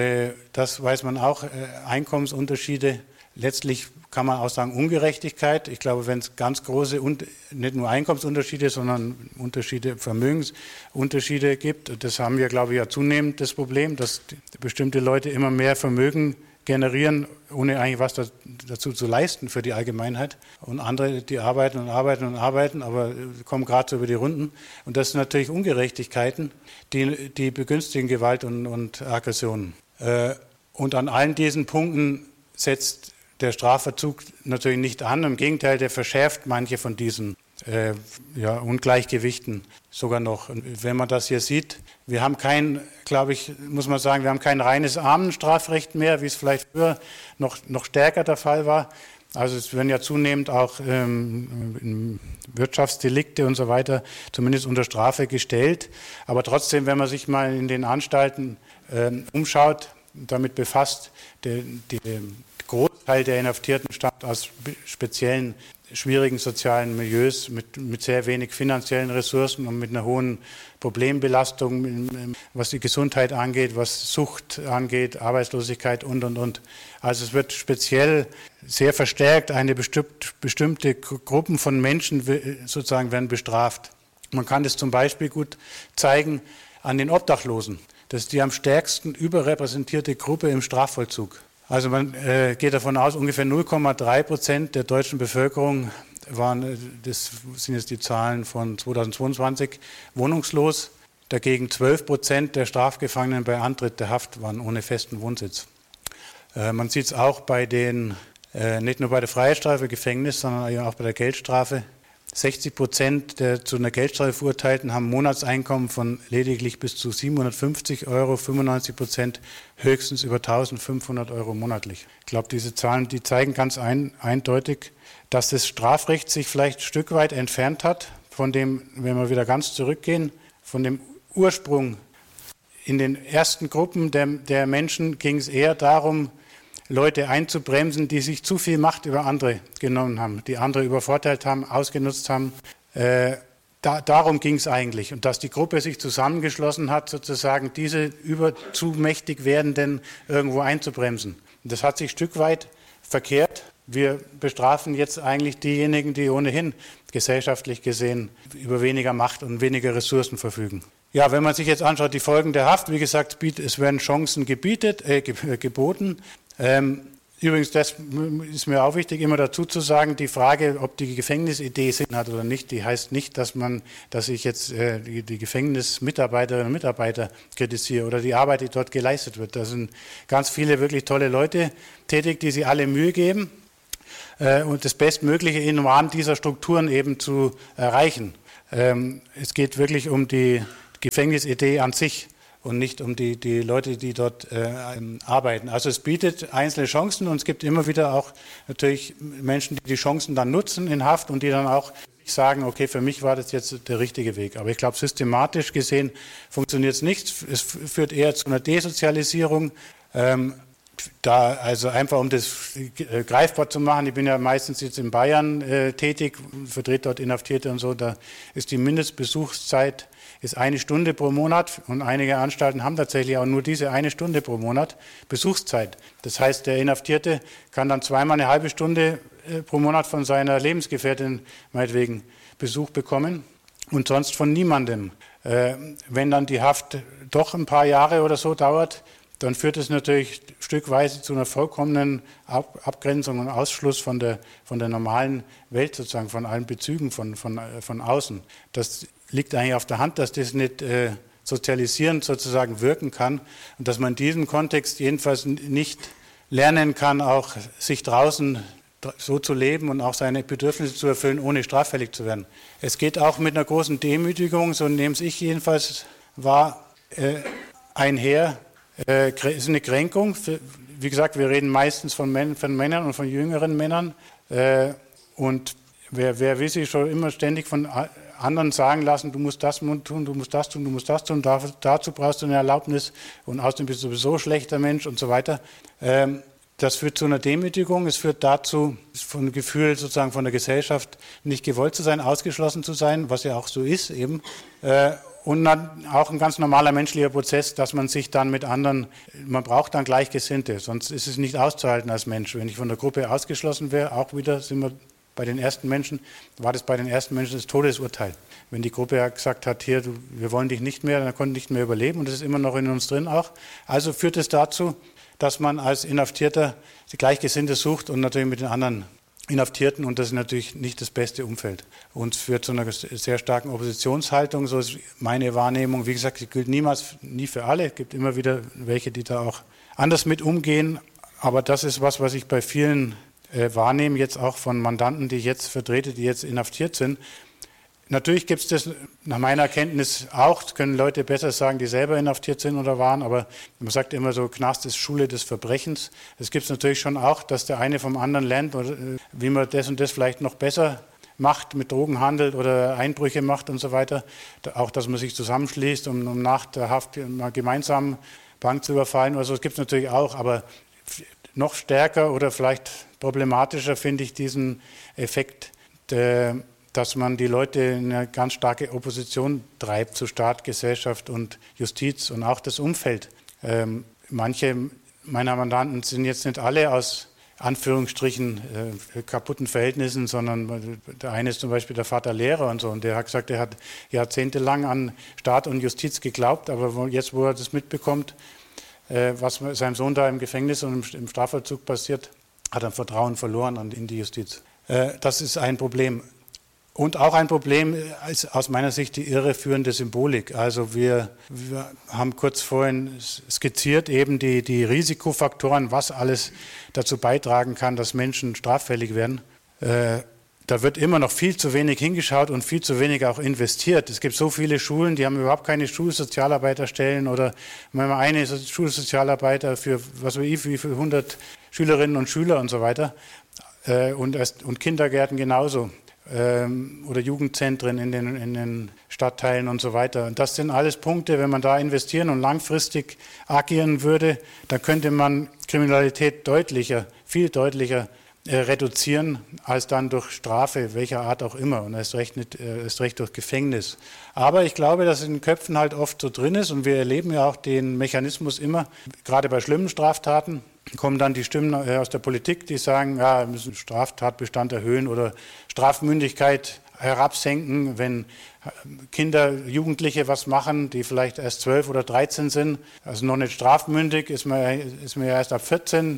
F: Das weiß man auch, Einkommensunterschiede. Letztlich kann man auch sagen Ungerechtigkeit. Ich glaube, wenn es ganz große, nicht nur Einkommensunterschiede, sondern Unterschiede, Vermögensunterschiede gibt, das haben wir, glaube ich, ja zunehmend das Problem, dass bestimmte Leute immer mehr Vermögen generieren, ohne eigentlich was dazu zu leisten für die Allgemeinheit. Und andere, die arbeiten und arbeiten und arbeiten, aber kommen gerade so über die Runden. Und das sind natürlich Ungerechtigkeiten, die, die begünstigen Gewalt und, und Aggressionen. Und an allen diesen Punkten setzt der Strafvollzug natürlich nicht an. Im Gegenteil, der verschärft manche von diesen äh, ja, Ungleichgewichten sogar noch. Und wenn man das hier sieht, wir haben kein, glaube ich, muss man sagen, wir haben kein reines Armenstrafrecht mehr, wie es vielleicht früher noch, noch stärker der Fall war. Also es werden ja zunehmend auch ähm, Wirtschaftsdelikte und so weiter zumindest unter Strafe gestellt. Aber trotzdem, wenn man sich mal in den Anstalten ähm, umschaut, damit befasst, der, der Großteil der Inhaftierten stammt aus speziellen schwierigen sozialen Milieus mit, mit sehr wenig finanziellen Ressourcen und mit einer hohen Problembelastung, was die Gesundheit angeht, was Sucht angeht, Arbeitslosigkeit und, und, und. Also es wird speziell sehr verstärkt, eine bestimmt, bestimmte Gruppen von Menschen sozusagen werden bestraft. Man kann das zum Beispiel gut zeigen an den Obdachlosen. Das ist die am stärksten überrepräsentierte Gruppe im Strafvollzug. Also man äh, geht davon aus, ungefähr null Komma drei Prozent der deutschen Bevölkerung waren, das sind jetzt die Zahlen von zweitausendzweiundzwanzig, wohnungslos. Dagegen zwölf Prozent der Strafgefangenen bei Antritt der Haft waren ohne festen Wohnsitz. Äh, man sieht es auch bei den, äh, nicht nur bei der Freiheitsstrafe, Gefängnis, sondern auch bei der Geldstrafe. sechzig Prozent der zu einer Geldstrafe Verurteilten haben Monatseinkommen von lediglich bis zu siebenhundertfünfzig Euro, fünfundneunzig Prozent höchstens über eintausendfünfhundert Euro monatlich. Ich glaube, diese Zahlen, die zeigen ganz ein, eindeutig, dass das Strafrecht sich vielleicht ein Stück weit entfernt hat von dem, wenn wir wieder ganz zurückgehen, von dem Ursprung. In den ersten Gruppen der, der Menschen ging es eher darum, Leute einzubremsen, die sich zu viel Macht über andere genommen haben, die andere übervorteilt haben, ausgenutzt haben. Äh, da, darum ging es eigentlich. Und dass die Gruppe sich zusammengeschlossen hat, sozusagen diese über zu mächtig werdenden irgendwo einzubremsen. Und das hat sich ein Stück weit verkehrt. Wir bestrafen jetzt eigentlich diejenigen, die ohnehin gesellschaftlich gesehen über weniger Macht und weniger Ressourcen verfügen. Ja, wenn man sich jetzt anschaut, die Folgen der Haft, wie gesagt, es werden Chancen gebietet, äh, geboten. Ähm, Übrigens, das ist mir auch wichtig, immer dazu zu sagen, die Frage, ob die Gefängnisidee Sinn hat oder nicht, die heißt nicht, dass man, dass ich jetzt äh, die, die Gefängnismitarbeiterinnen und Mitarbeiter kritisiere oder die Arbeit, die dort geleistet wird. Da sind ganz viele wirklich tolle Leute tätig, die sich alle Mühe geben äh, und das Bestmögliche im Rahmen dieser Strukturen eben zu erreichen. Ähm, es geht wirklich um die Gefängnisidee an sich und nicht um die, die Leute, die dort äh, arbeiten. Also es bietet einzelne Chancen und es gibt immer wieder auch natürlich Menschen, die die Chancen dann nutzen in Haft und die dann auch sagen, okay, für mich war das jetzt der richtige Weg. Aber ich glaube, systematisch gesehen funktioniert es nicht. Es führt eher zu einer Desozialisierung. Ähm, da also einfach, um das äh, greifbar zu machen, ich bin ja meistens jetzt in Bayern äh, tätig, vertrete dort Inhaftierte und so, da ist die Mindestbesuchszeit ist eine Stunde pro Monat und einige Anstalten haben tatsächlich auch nur diese eine Stunde pro Monat Besuchszeit. Das heißt, der Inhaftierte kann dann zweimal eine halbe Stunde pro Monat von seiner Lebensgefährtin meinetwegen Besuch bekommen und sonst von niemandem. Wenn dann die Haft doch ein paar Jahre oder so dauert, dann führt es natürlich stückweise zu einer vollkommenen Abgrenzung und Ausschluss von der, von der normalen Welt, sozusagen von allen Bezügen von, von, von außen. Das liegt eigentlich auf der Hand, dass das nicht äh, sozialisierend sozusagen wirken kann und dass man in diesem Kontext jedenfalls nicht lernen kann, auch sich draußen so zu leben und auch seine Bedürfnisse zu erfüllen, ohne straffällig zu werden. Es geht auch mit einer großen Demütigung, so nehme ich jedenfalls wahr, äh, einher. Äh, ist eine Kränkung. Für, wie gesagt, wir reden meistens von, Män- von Männern und von jüngeren Männern. Äh, und wer, wer will sich schon immer ständig von anderen sagen lassen, du musst das tun, du musst das tun, du musst das tun, dazu brauchst du eine Erlaubnis und außerdem bist du sowieso schlechter Mensch und so weiter. Ähm, das führt zu einer Demütigung, es führt dazu, von dem Gefühl sozusagen von der Gesellschaft nicht gewollt zu sein, ausgeschlossen zu sein, was ja auch so ist eben. Äh, und dann auch ein ganz normaler menschlicher Prozess, dass man sich dann mit anderen, man braucht dann Gleichgesinnte, sonst ist es nicht auszuhalten als Mensch. Wenn ich von der Gruppe ausgeschlossen wäre, auch wieder sind wir bei den ersten Menschen, war das bei den ersten Menschen das Todesurteil. Wenn die Gruppe ja gesagt hat, hier, du, wir wollen dich nicht mehr, dann konnten nicht mehr überleben und das ist immer noch in uns drin auch. Also führt es dazu, dass man als Inhaftierter die Gleichgesinnte sucht und natürlich mit den anderen Inhaftierten und das ist natürlich nicht das beste Umfeld. Und es führt zu einer sehr starken Oppositionshaltung, so ist meine Wahrnehmung. Wie gesagt, die gilt niemals, nie für alle. Es gibt immer wieder welche, die da auch anders mit umgehen. Aber das ist was, was ich bei vielen äh, wahrnehme, jetzt auch von Mandanten, die ich jetzt vertrete, die jetzt inhaftiert sind. Natürlich gibt es das nach meiner Erkenntnis auch, das können Leute besser sagen, die selber inhaftiert sind oder waren, aber man sagt immer so, Knast ist Schule des Verbrechens. Es gibt es natürlich schon auch, dass der eine vom anderen lernt, oder, wie man das und das vielleicht noch besser macht, mit Drogen handelt oder Einbrüche macht und so weiter. Auch, dass man sich zusammenschließt, um, um nach der Haft mal gemeinsam Bank zu überfallen oder so. Das gibt es natürlich auch, aber noch stärker oder vielleicht problematischer finde ich diesen Effekt, der dass man die Leute in eine ganz starke Opposition treibt zu Staat, Gesellschaft und Justiz und auch das Umfeld. Ähm, manche meiner Mandanten sind jetzt nicht alle aus Anführungsstrichen äh, kaputten Verhältnissen, sondern der eine ist zum Beispiel der Vater Lehrer und so und der hat gesagt, er hat jahrzehntelang an Staat und Justiz geglaubt, aber wo, jetzt, wo er das mitbekommt, äh, was seinem Sohn da im Gefängnis und im, im Strafvollzug passiert, hat er Vertrauen verloren an, in die Justiz. Äh, das ist ein Problem. Und auch ein Problem ist aus meiner Sicht die irreführende Symbolik. Also wir, wir haben kurz vorhin skizziert eben die, die Risikofaktoren, was alles dazu beitragen kann, dass Menschen straffällig werden. Äh, da wird immer noch viel zu wenig hingeschaut und viel zu wenig auch investiert. Es gibt so viele Schulen, die haben überhaupt keine Schulsozialarbeiterstellen oder manchmal eine Schulsozialarbeiter für was weiß ich, wie für hundert Schülerinnen und Schüler und so weiter. Äh, und, und Kindergärten genauso. Oder Jugendzentren in den, in den Stadtteilen und so weiter. Und das sind alles Punkte, wenn man da investieren und langfristig agieren würde, dann könnte man Kriminalität deutlicher, viel deutlicher äh, reduzieren, als dann durch Strafe, welcher Art auch immer. Und erst recht, nicht, äh, erst recht durch Gefängnis. Aber ich glaube, dass in den Köpfen halt oft so drin ist und wir erleben ja auch den Mechanismus immer, gerade bei schlimmen Straftaten, kommen dann die Stimmen aus der Politik, die sagen, ja, wir müssen Straftatbestand erhöhen oder Strafmündigkeit herabsenken, wenn Kinder, Jugendliche was machen, die vielleicht erst zwölf oder dreizehn sind, also noch nicht strafmündig, ist man, ist man ja erst ab vierzehn,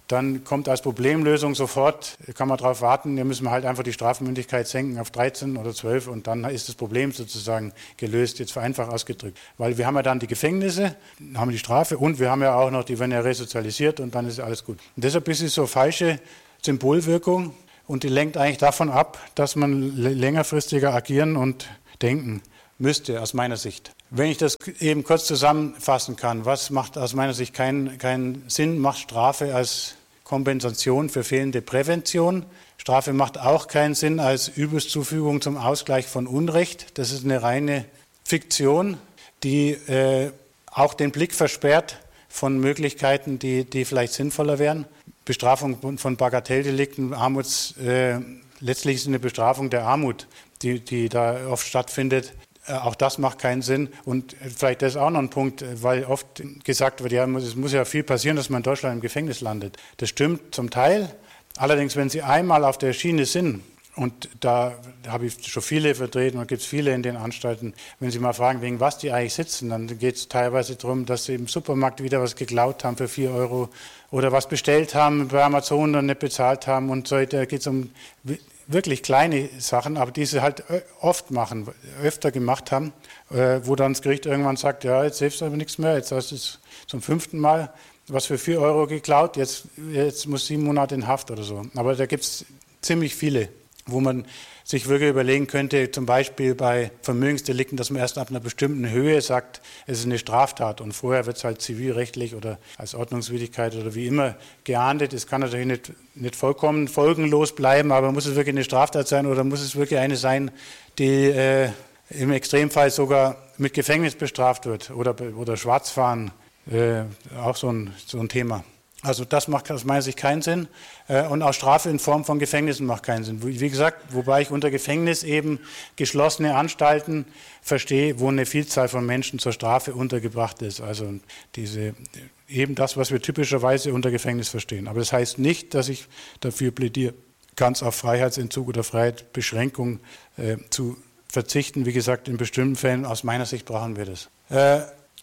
F: dann kommt als Problemlösung sofort, kann man darauf warten, wir müssen halt einfach die Strafmündigkeit senken auf dreizehn oder zwölf und dann ist das Problem sozusagen gelöst, jetzt vereinfacht ausgedrückt. Weil wir haben ja dann die Gefängnisse, haben die Strafe und wir haben ja auch noch, die werden ja resozialisiert und dann ist ja alles gut. Und deshalb ist es so falsche Symbolwirkung und die lenkt eigentlich davon ab, dass man längerfristiger agieren und denken müsste, aus meiner Sicht. Wenn ich das eben kurz zusammenfassen kann, was macht aus meiner Sicht keinen keinen Sinn, macht Strafe als Kompensation für fehlende Prävention. Strafe macht auch keinen Sinn als Übelszufügung zum Ausgleich von Unrecht. Das ist eine reine Fiktion, die äh, auch den Blick versperrt von Möglichkeiten, die, die vielleicht sinnvoller wären. Bestrafung von Bagatelldelikten, Armuts, äh, letztlich ist es eine Bestrafung der Armut, die, die da oft stattfindet. Auch das macht keinen Sinn. Und vielleicht das ist auch noch ein Punkt, weil oft gesagt wird, ja, es muss ja viel passieren, dass man in Deutschland im Gefängnis landet. Das stimmt zum Teil. Allerdings, wenn Sie einmal auf der Schiene sind, und da habe ich schon viele vertreten und gibt es viele in den Anstalten, wenn Sie mal fragen, wegen was die eigentlich sitzen, dann geht es teilweise darum, dass sie im Supermarkt wieder was geklaut haben für vier Euro oder was bestellt haben bei Amazon und nicht bezahlt haben und so. Da geht es um wirklich kleine Sachen, aber die sie halt oft machen, öfter gemacht haben, wo dann das Gericht irgendwann sagt, ja, jetzt hilft aber nichts mehr, jetzt hast du es zum fünften Mal was für vier Euro geklaut, jetzt, jetzt muss sieben Monate in Haft oder so. Aber da gibt es ziemlich viele, wo man sich wirklich überlegen könnte, zum Beispiel bei Vermögensdelikten, dass man erst ab einer bestimmten Höhe sagt, es ist eine Straftat und vorher wird es halt zivilrechtlich oder als Ordnungswidrigkeit oder wie immer geahndet. Es kann natürlich nicht, nicht vollkommen folgenlos bleiben, aber muss es wirklich eine Straftat sein oder muss es wirklich eine sein, die äh, im Extremfall sogar mit Gefängnis bestraft wird oder, oder Schwarzfahren, äh, auch so ein, so ein Thema. Also das macht aus meiner Sicht keinen Sinn und auch Strafe in Form von Gefängnissen macht keinen Sinn. Wie gesagt, wobei ich unter Gefängnis eben geschlossene Anstalten verstehe, wo eine Vielzahl von Menschen zur Strafe untergebracht ist. Also diese, eben das, was wir typischerweise unter Gefängnis verstehen. Aber das heißt nicht, dass ich dafür plädiere, ganz auf Freiheitsentzug oder Freiheitsbeschränkung äh, zu verzichten. Wie gesagt, in bestimmten Fällen aus meiner Sicht brauchen wir das. Äh,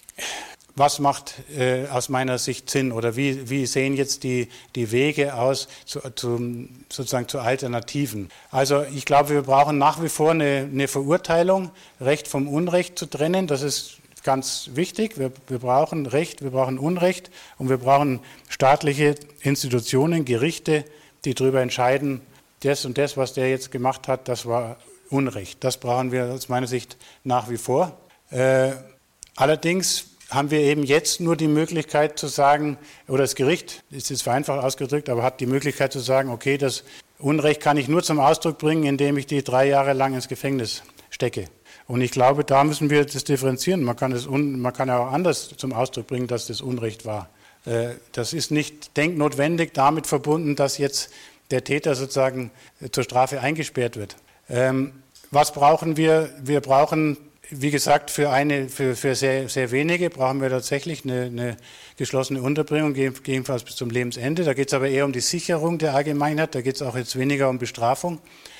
F: Was macht äh, aus meiner Sicht Sinn oder wie, wie sehen jetzt die, die Wege aus zu, zu, sozusagen zu Alternativen? Also ich glaube, wir brauchen nach wie vor eine, eine Verurteilung, Recht vom Unrecht zu trennen. Das ist ganz wichtig. Wir, wir brauchen Recht, wir brauchen Unrecht und wir brauchen staatliche Institutionen, Gerichte, die darüber entscheiden, das und das, was der jetzt gemacht hat, das war Unrecht. Das brauchen wir aus meiner Sicht nach wie vor. Äh, allerdings haben wir eben jetzt nur die Möglichkeit zu sagen, oder das Gericht, ist jetzt vereinfacht ausgedrückt, aber hat die Möglichkeit zu sagen, okay, das Unrecht kann ich nur zum Ausdruck bringen, indem ich die drei Jahre lang ins Gefängnis stecke. Und ich glaube, da müssen wir das differenzieren. Man kann es un, man kann ja auch anders zum Ausdruck bringen, dass das Unrecht war. Äh, das ist nicht denknotwendig damit verbunden, dass jetzt der Täter sozusagen zur Strafe eingesperrt wird. Ähm, was brauchen wir? Wir brauchen Wie gesagt, für, eine, für, für sehr, sehr wenige brauchen wir tatsächlich eine, eine geschlossene Unterbringung, gegebenenfalls bis zum Lebensende. Da geht es aber eher um die Sicherung der Allgemeinheit, da geht es auch jetzt weniger um Bestrafung.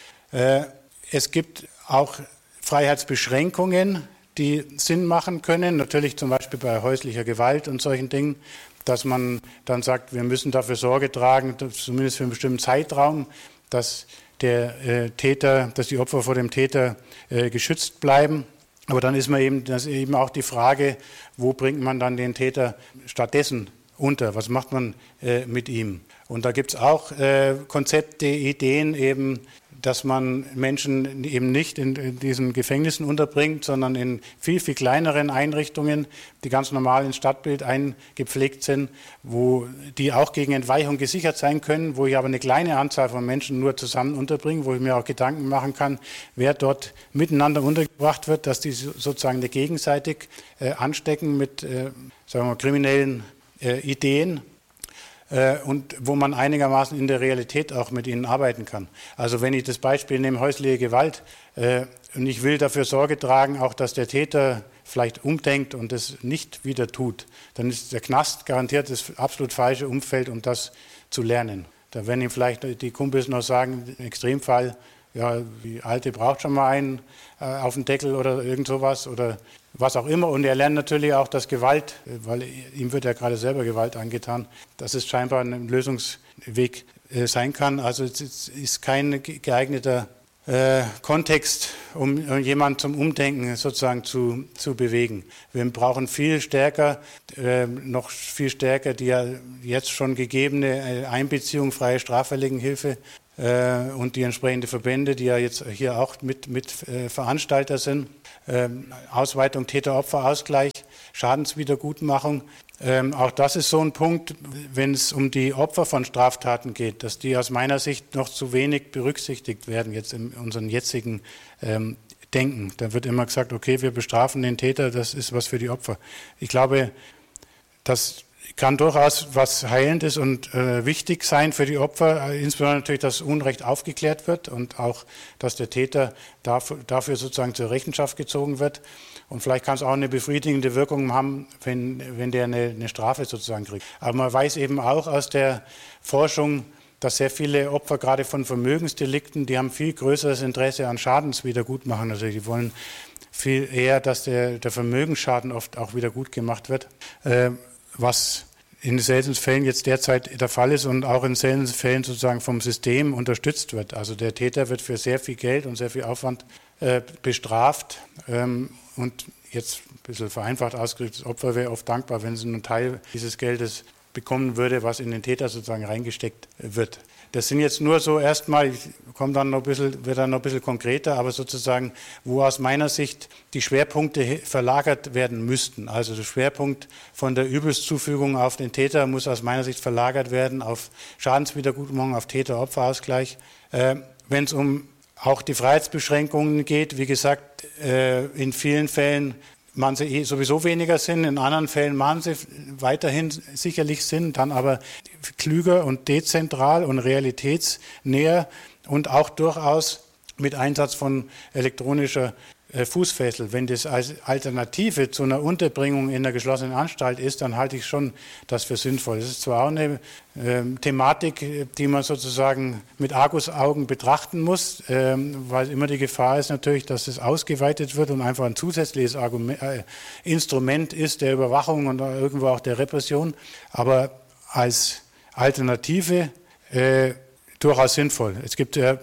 F: Äh, es gibt auch Freiheitsbeschränkungen, die Sinn machen können, natürlich zum Beispiel bei häuslicher Gewalt und solchen Dingen, dass man dann sagt, wir müssen dafür Sorge tragen, zumindest für einen bestimmten Zeitraum, dass der äh, Täter, dass die Opfer vor dem Täter äh, geschützt bleiben. Aber dann ist man eben, das ist eben auch die Frage, wo bringt man dann den Täter stattdessen unter? Was macht man äh, mit ihm? Und da gibt es auch äh, Konzepte, Ideen eben, dass man Menschen eben nicht in, in diesen Gefängnissen unterbringt, sondern in viel, viel kleineren Einrichtungen, die ganz normal ins Stadtbild eingepflegt sind, wo die auch gegen Entweichung gesichert sein können, wo ich aber eine kleine Anzahl von Menschen nur zusammen unterbringe, wo ich mir auch Gedanken machen kann, wer dort miteinander untergebracht wird, dass die sozusagen eine gegenseitig äh, anstecken mit äh, sagen wir, kriminellen äh, Ideen. Und wo man einigermaßen in der Realität auch mit ihnen arbeiten kann. Also wenn ich das Beispiel nehme, häusliche Gewalt, äh, und ich will dafür Sorge tragen, auch dass der Täter vielleicht umdenkt und das nicht wieder tut, dann ist der Knast garantiert das absolut falsche Umfeld, um das zu lernen. Da werden ihm vielleicht die Kumpels noch sagen, im Extremfall, ja, die Alte braucht schon mal einen äh, auf den Deckel oder irgend sowas, oder was auch immer. Und er lernt natürlich auch, dass Gewalt, weil ihm wird ja gerade selber Gewalt angetan, dass es scheinbar ein Lösungsweg sein kann. Also es ist kein geeigneter äh, Kontext, um, um jemanden zum Umdenken sozusagen zu, zu bewegen. Wir brauchen viel stärker, äh, noch viel stärker die ja jetzt schon gegebene Einbeziehung, freie Strafverlegenhilfe äh, und die entsprechenden Verbände, die ja jetzt hier auch mit, mit äh, Veranstalter sind. Ähm, Ausweitung Täter-Opfer-Ausgleich, Schadenswiedergutmachung. Ähm, auch das ist so ein Punkt, wenn es um die Opfer von Straftaten geht, dass die aus meiner Sicht noch zu wenig berücksichtigt werden jetzt in unserem jetzigen ähm, Denken. Da wird immer gesagt, okay, wir bestrafen den Täter, das ist was für die Opfer. Ich glaube, das kann durchaus was Heilendes und äh, wichtig sein für die Opfer, äh, insbesondere natürlich, dass Unrecht aufgeklärt wird und auch, dass der Täter dafür, dafür sozusagen zur Rechenschaft gezogen wird. Und vielleicht kann es auch eine befriedigende Wirkung haben, wenn, wenn der eine, eine Strafe sozusagen kriegt. Aber man weiß eben auch aus der Forschung, dass sehr viele Opfer gerade von Vermögensdelikten, die haben viel größeres Interesse an Schadenswiedergutmachung. Also die wollen viel eher, dass der, der Vermögensschaden oft auch wieder gut gemacht wird. Äh, was in seltenen Fällen jetzt derzeit der Fall ist und auch in seltenen Fällen sozusagen vom System unterstützt wird. Also der Täter wird für sehr viel Geld und sehr viel Aufwand äh, bestraft ähm, und jetzt ein bisschen vereinfacht ausgedrückt, das Opfer wäre oft dankbar, wenn sie einen Teil dieses Geldes bekommen würde, was in den Täter sozusagen reingesteckt wird. Das sind jetzt nur so erstmal, ich komme dann noch ein bisschen, wird dann noch ein bisschen konkreter, aber sozusagen, wo aus meiner Sicht die Schwerpunkte verlagert werden müssten. Also der Schwerpunkt von der Übelszufügung auf den Täter muss aus meiner Sicht verlagert werden auf Schadenswiedergutmachung, auf Täter-Opfer-Ausgleich. Äh, wenn es um auch die Freiheitsbeschränkungen geht, wie gesagt, äh, in vielen Fällen machen sie sowieso weniger Sinn, in anderen Fällen machen sie weiterhin sicherlich Sinn, dann aber klüger und dezentral und realitätsnäher und auch durchaus mit Einsatz von elektronischer Fußfessel. Wenn das als Alternative zu einer Unterbringung in einer geschlossenen Anstalt ist, dann halte ich schon das für sinnvoll. Das ist zwar auch eine äh, Thematik, die man sozusagen mit Argusaugen betrachten muss, äh, weil immer die Gefahr ist natürlich, dass es ausgeweitet wird und einfach ein zusätzliches Argument, äh, Instrument ist der Überwachung und irgendwo auch der Repression, aber als Alternative äh, durchaus sinnvoll. Es gibt ja,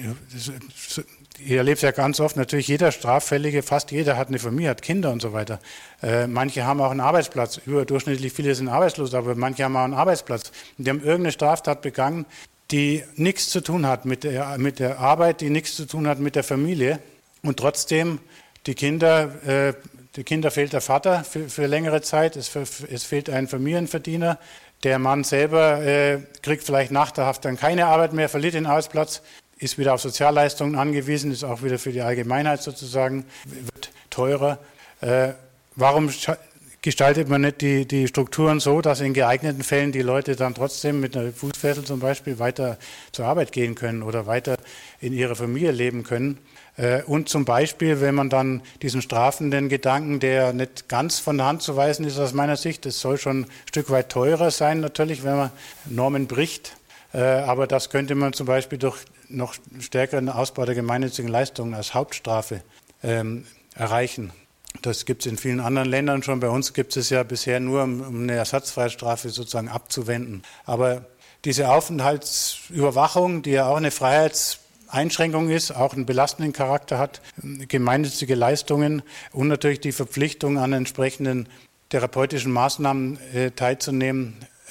F: ich erlebe es ja ganz oft, natürlich jeder Straffällige, fast jeder hat eine Familie, hat Kinder und so weiter. Äh, manche haben auch einen Arbeitsplatz, überdurchschnittlich viele sind arbeitslos, aber manche haben auch einen Arbeitsplatz. Und die haben irgendeine Straftat begangen, die nichts zu tun hat mit der, mit der Arbeit, die nichts zu tun hat mit der Familie. Und trotzdem, die Kinder, äh, die Kinder fehlt der Vater für, für längere Zeit, es, es fehlt ein Familienverdiener. Der Mann selber äh, kriegt vielleicht nach der Haft dann keine Arbeit mehr, verliert den Arbeitsplatz, ist wieder auf Sozialleistungen angewiesen, ist auch wieder für die Allgemeinheit sozusagen, wird teurer. Äh, warum gestaltet man nicht die, die Strukturen so, dass in geeigneten Fällen die Leute dann trotzdem mit einer Fußfessel zum Beispiel weiter zur Arbeit gehen können oder weiter in ihrer Familie leben können? Äh, und zum Beispiel, wenn man dann diesen strafenden Gedanken, der nicht ganz von der Hand zu weisen ist aus meiner Sicht, es soll schon ein Stück weit teurer sein natürlich, wenn man Normen bricht. Aber das könnte man zum Beispiel durch noch stärkeren Ausbau der gemeinnützigen Leistungen als Hauptstrafe ähm, erreichen. Das gibt es in vielen anderen Ländern schon. Bei uns gibt es ja bisher nur, um eine Ersatzfreiheitsstrafe sozusagen abzuwenden. Aber diese Aufenthaltsüberwachung, die ja auch eine Freiheitseinschränkung ist, auch einen belastenden Charakter hat, gemeinnützige Leistungen und natürlich die Verpflichtung an entsprechenden therapeutischen Maßnahmen äh, teilzunehmen,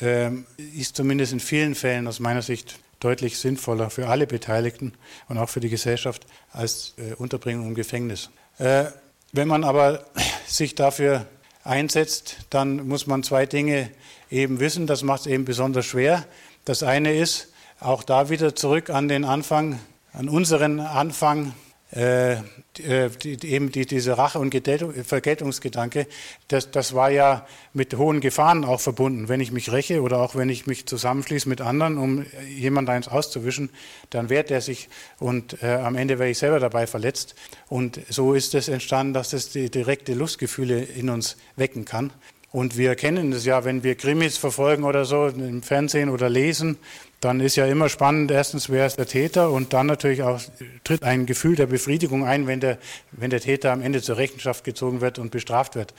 F: ist zumindest in vielen Fällen aus meiner Sicht deutlich sinnvoller für alle Beteiligten und auch für die Gesellschaft als äh, Unterbringung im Gefängnis. Äh, wenn man aber sich dafür einsetzt, dann muss man zwei Dinge eben wissen, das macht es eben besonders schwer. Das eine ist, auch da wieder zurück an den Anfang, an unseren Anfang, Äh, die, die, eben die, diese Rache- und Vergeltungsgedanke, das, das war ja mit hohen Gefahren auch verbunden. Wenn ich mich räche oder auch wenn ich mich zusammenschließe mit anderen, um jemand eins auszuwischen, dann wehrt er sich und äh, am Ende werde ich selber dabei verletzt. Und so ist es entstanden, dass es die direkte Lustgefühle in uns wecken kann. Und wir kennen es ja, wenn wir Krimis verfolgen oder so im Fernsehen oder lesen, dann ist ja immer spannend, erstens, wer ist der Täter, und dann natürlich auch tritt ein Gefühl der Befriedigung ein, wenn der, wenn der Täter am Ende zur Rechenschaft gezogen wird und bestraft wird.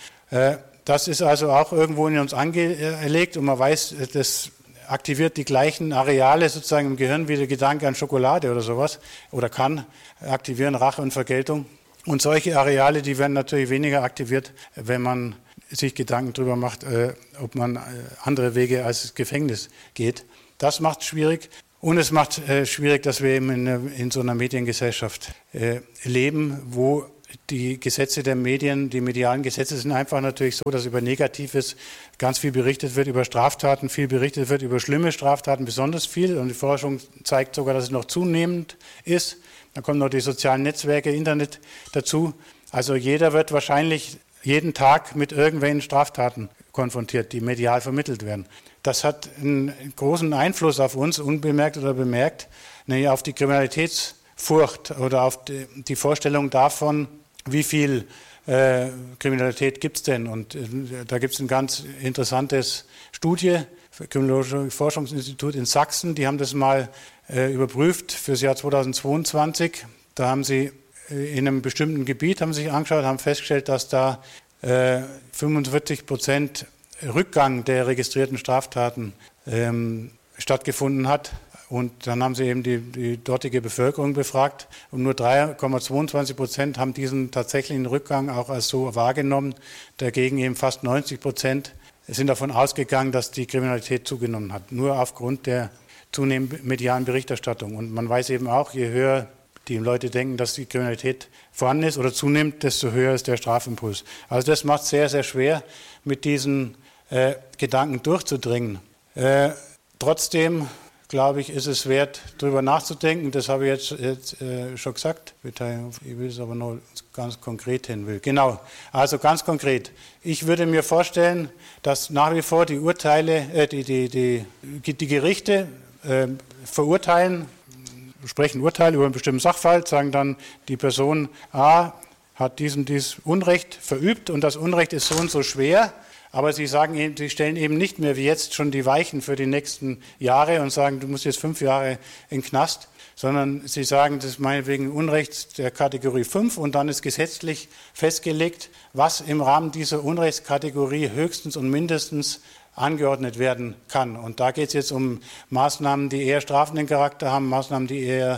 F: Das ist also auch irgendwo in uns angelegt, und man weiß, das aktiviert die gleichen Areale sozusagen im Gehirn wie der Gedanke an Schokolade oder sowas, oder kann aktivieren, Rache und Vergeltung. Und solche Areale, die werden natürlich weniger aktiviert, wenn man sich Gedanken darüber macht, äh, ob man äh, andere Wege als das Gefängnis geht. Das macht es schwierig. Und es macht äh, schwierig, dass wir eben in, in so einer Mediengesellschaft äh, leben, wo die Gesetze der Medien, die medialen Gesetze sind einfach natürlich so, dass über Negatives ganz viel berichtet wird, über Straftaten viel berichtet wird, über schlimme Straftaten besonders viel. Und die Forschung zeigt sogar, dass es noch zunehmend ist. Dann kommen noch die sozialen Netzwerke, Internet dazu. Also jeder wird wahrscheinlich jeden Tag mit irgendwelchen Straftaten konfrontiert, die medial vermittelt werden. Das hat einen großen Einfluss auf uns, unbemerkt oder bemerkt, nämlich auf die Kriminalitätsfurcht oder auf die Vorstellung davon, wie viel äh, Kriminalität gibt es denn. Und äh, da gibt es ein ganz interessantes Studie, Kriminologische Forschungsinstitut in Sachsen, die haben das mal äh, überprüft fürs Jahr zweitausendzweiundzwanzig. Da haben sie in einem bestimmten Gebiet haben sich angeschaut, haben festgestellt, dass da äh, fünfundvierzig Prozent Rückgang der registrierten Straftaten ähm, stattgefunden hat. Und dann haben sie eben die, die dortige Bevölkerung befragt und nur drei Komma zweiundzwanzig Prozent haben diesen tatsächlichen Rückgang auch als so wahrgenommen. Dagegen eben fast neunzig Prozent sind davon ausgegangen, dass die Kriminalität zugenommen hat, nur aufgrund der zunehmenden medialen Berichterstattung. Und man weiß eben auch, je höher die Leute denken, dass die Kriminalität vorhanden ist oder zunimmt, desto höher ist der Strafimpuls. Also das macht es sehr, sehr schwer, mit diesen äh, Gedanken durchzudringen. Äh, trotzdem, glaube ich, ist es wert, darüber nachzudenken. Das habe ich jetzt, jetzt äh, schon gesagt. Ich will es aber noch ganz konkret hin will. Genau, also ganz konkret. Ich würde mir vorstellen, dass nach wie vor die Urteile, äh, die, die, die, die Gerichte äh, verurteilen, sprechen Urteil über einen bestimmten Sachverhalt, sagen dann, die Person A hat dies und dies Unrecht verübt und das Unrecht ist so und so schwer, aber sie sagen eben, sie stellen eben nicht mehr wie jetzt schon die Weichen für die nächsten Jahre und sagen, du musst jetzt fünf Jahre in den Knast, sondern sie sagen, das ist meinetwegen Unrecht der Kategorie fünf und dann ist gesetzlich festgelegt, was im Rahmen dieser Unrechtskategorie höchstens und mindestens angeordnet werden kann. Und da geht es jetzt um Maßnahmen, die eher strafenden Charakter haben, Maßnahmen, die eher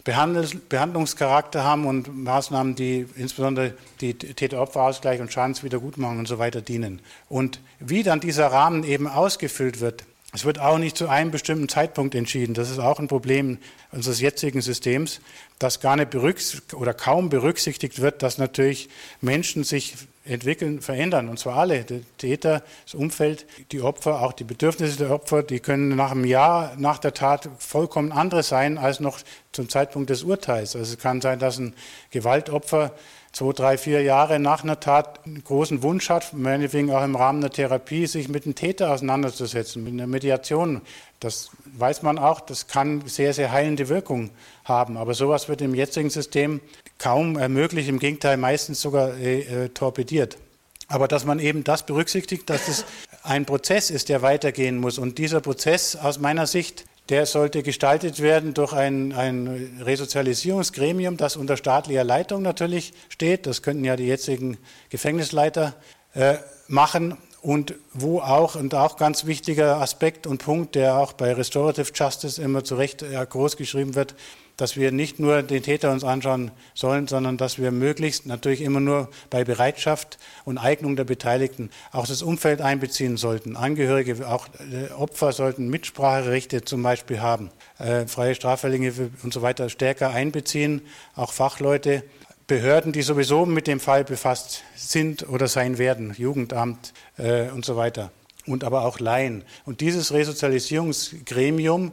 F: Behandlungscharakter haben und Maßnahmen, die insbesondere die Täter-Opfer-Ausgleich und Schadenswiedergutmachung und so weiter dienen. Und wie dann dieser Rahmen eben ausgefüllt wird, es wird auch nicht zu einem bestimmten Zeitpunkt entschieden. Das ist auch ein Problem unseres jetzigen Systems, dass gar nicht berücksichtigt oder kaum berücksichtigt wird, dass natürlich Menschen sich entwickeln, verändern, und zwar alle, der Täter, das Umfeld, die Opfer, auch die Bedürfnisse der Opfer, die können nach einem Jahr nach der Tat vollkommen andere sein als noch zum Zeitpunkt des Urteils. Also es kann sein, dass ein Gewaltopfer zwei, drei, vier Jahre nach einer Tat einen großen Wunsch hat, meinetwegen auch im Rahmen der Therapie, sich mit dem Täter auseinanderzusetzen, mit einer Mediation. Das weiß man auch, das kann sehr, sehr heilende Wirkung haben. Aber sowas wird im jetzigen System kaum ermöglicht, im Gegenteil meistens sogar äh, torpediert. Aber dass man eben das berücksichtigt, dass es ein Prozess ist, der weitergehen muss. Und dieser Prozess aus meiner Sicht, der sollte gestaltet werden durch ein, ein Resozialisierungsgremium, das unter staatlicher Leitung natürlich steht. Das könnten ja die jetzigen Gefängnisleiter äh, machen. Und wo auch, und auch ganz wichtiger Aspekt und Punkt, der auch bei Restorative Justice immer zu Recht groß geschrieben wird, dass wir nicht nur den Täter uns anschauen sollen, sondern dass wir möglichst natürlich immer nur bei Bereitschaft und Eignung der Beteiligten auch das Umfeld einbeziehen sollten. Angehörige, auch Opfer sollten Mitspracherechte zum Beispiel haben, äh, freie Straffällige und so weiter stärker einbeziehen, auch Fachleute. Behörden, die sowieso mit dem Fall befasst sind oder sein werden, Jugendamt äh, und so weiter, und aber auch Laien. Und dieses Resozialisierungsgremium,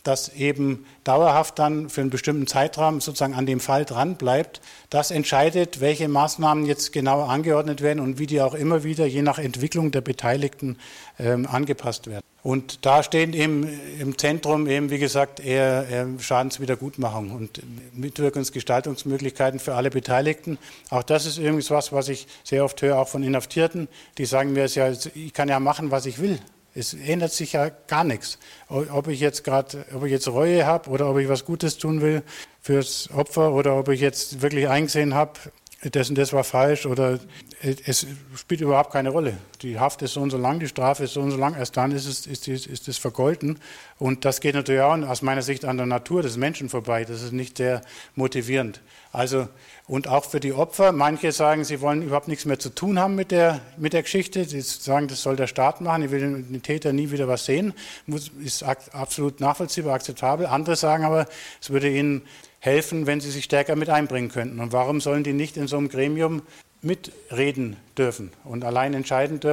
F: das eben dauerhaft dann für einen bestimmten Zeitraum sozusagen an dem Fall dran bleibt, das entscheidet, welche Maßnahmen jetzt genau angeordnet werden und wie die auch immer wieder je nach Entwicklung der Beteiligten ähm, angepasst werden. Und da stehen eben im Zentrum eben, wie gesagt, eher, eher Schadenswiedergutmachung und Mitwirkungsgestaltungsmöglichkeiten für alle Beteiligten. Auch das ist irgendwas, was ich sehr oft höre, auch von Inhaftierten, die sagen mir, ja, ich kann ja machen, was ich will. Es ändert sich ja gar nichts. Ob ich jetzt gerade, ob ich jetzt Reue habe oder ob ich was Gutes tun will fürs Opfer oder ob ich jetzt wirklich eingesehen habe, das und das war falsch oder es spielt überhaupt keine Rolle. Die Haft ist so und so lang, die Strafe ist so und so lang, erst dann ist es ist, ist, ist es vergolten. Und das geht natürlich auch aus meiner Sicht an der Natur des Menschen vorbei. Das ist nicht sehr motivierend. Also, und auch für die Opfer, manche sagen, sie wollen überhaupt nichts mehr zu tun haben mit der, mit der Geschichte. Sie sagen, das soll der Staat machen, ich will den Täter nie wieder was sehen. Muss, ist absolut nachvollziehbar, akzeptabel. Andere sagen aber, es würde ihnen helfen, wenn sie sich stärker mit einbringen könnten. Und warum sollen die nicht in so einem Gremium mitreden dürfen und allein entscheiden dürfen?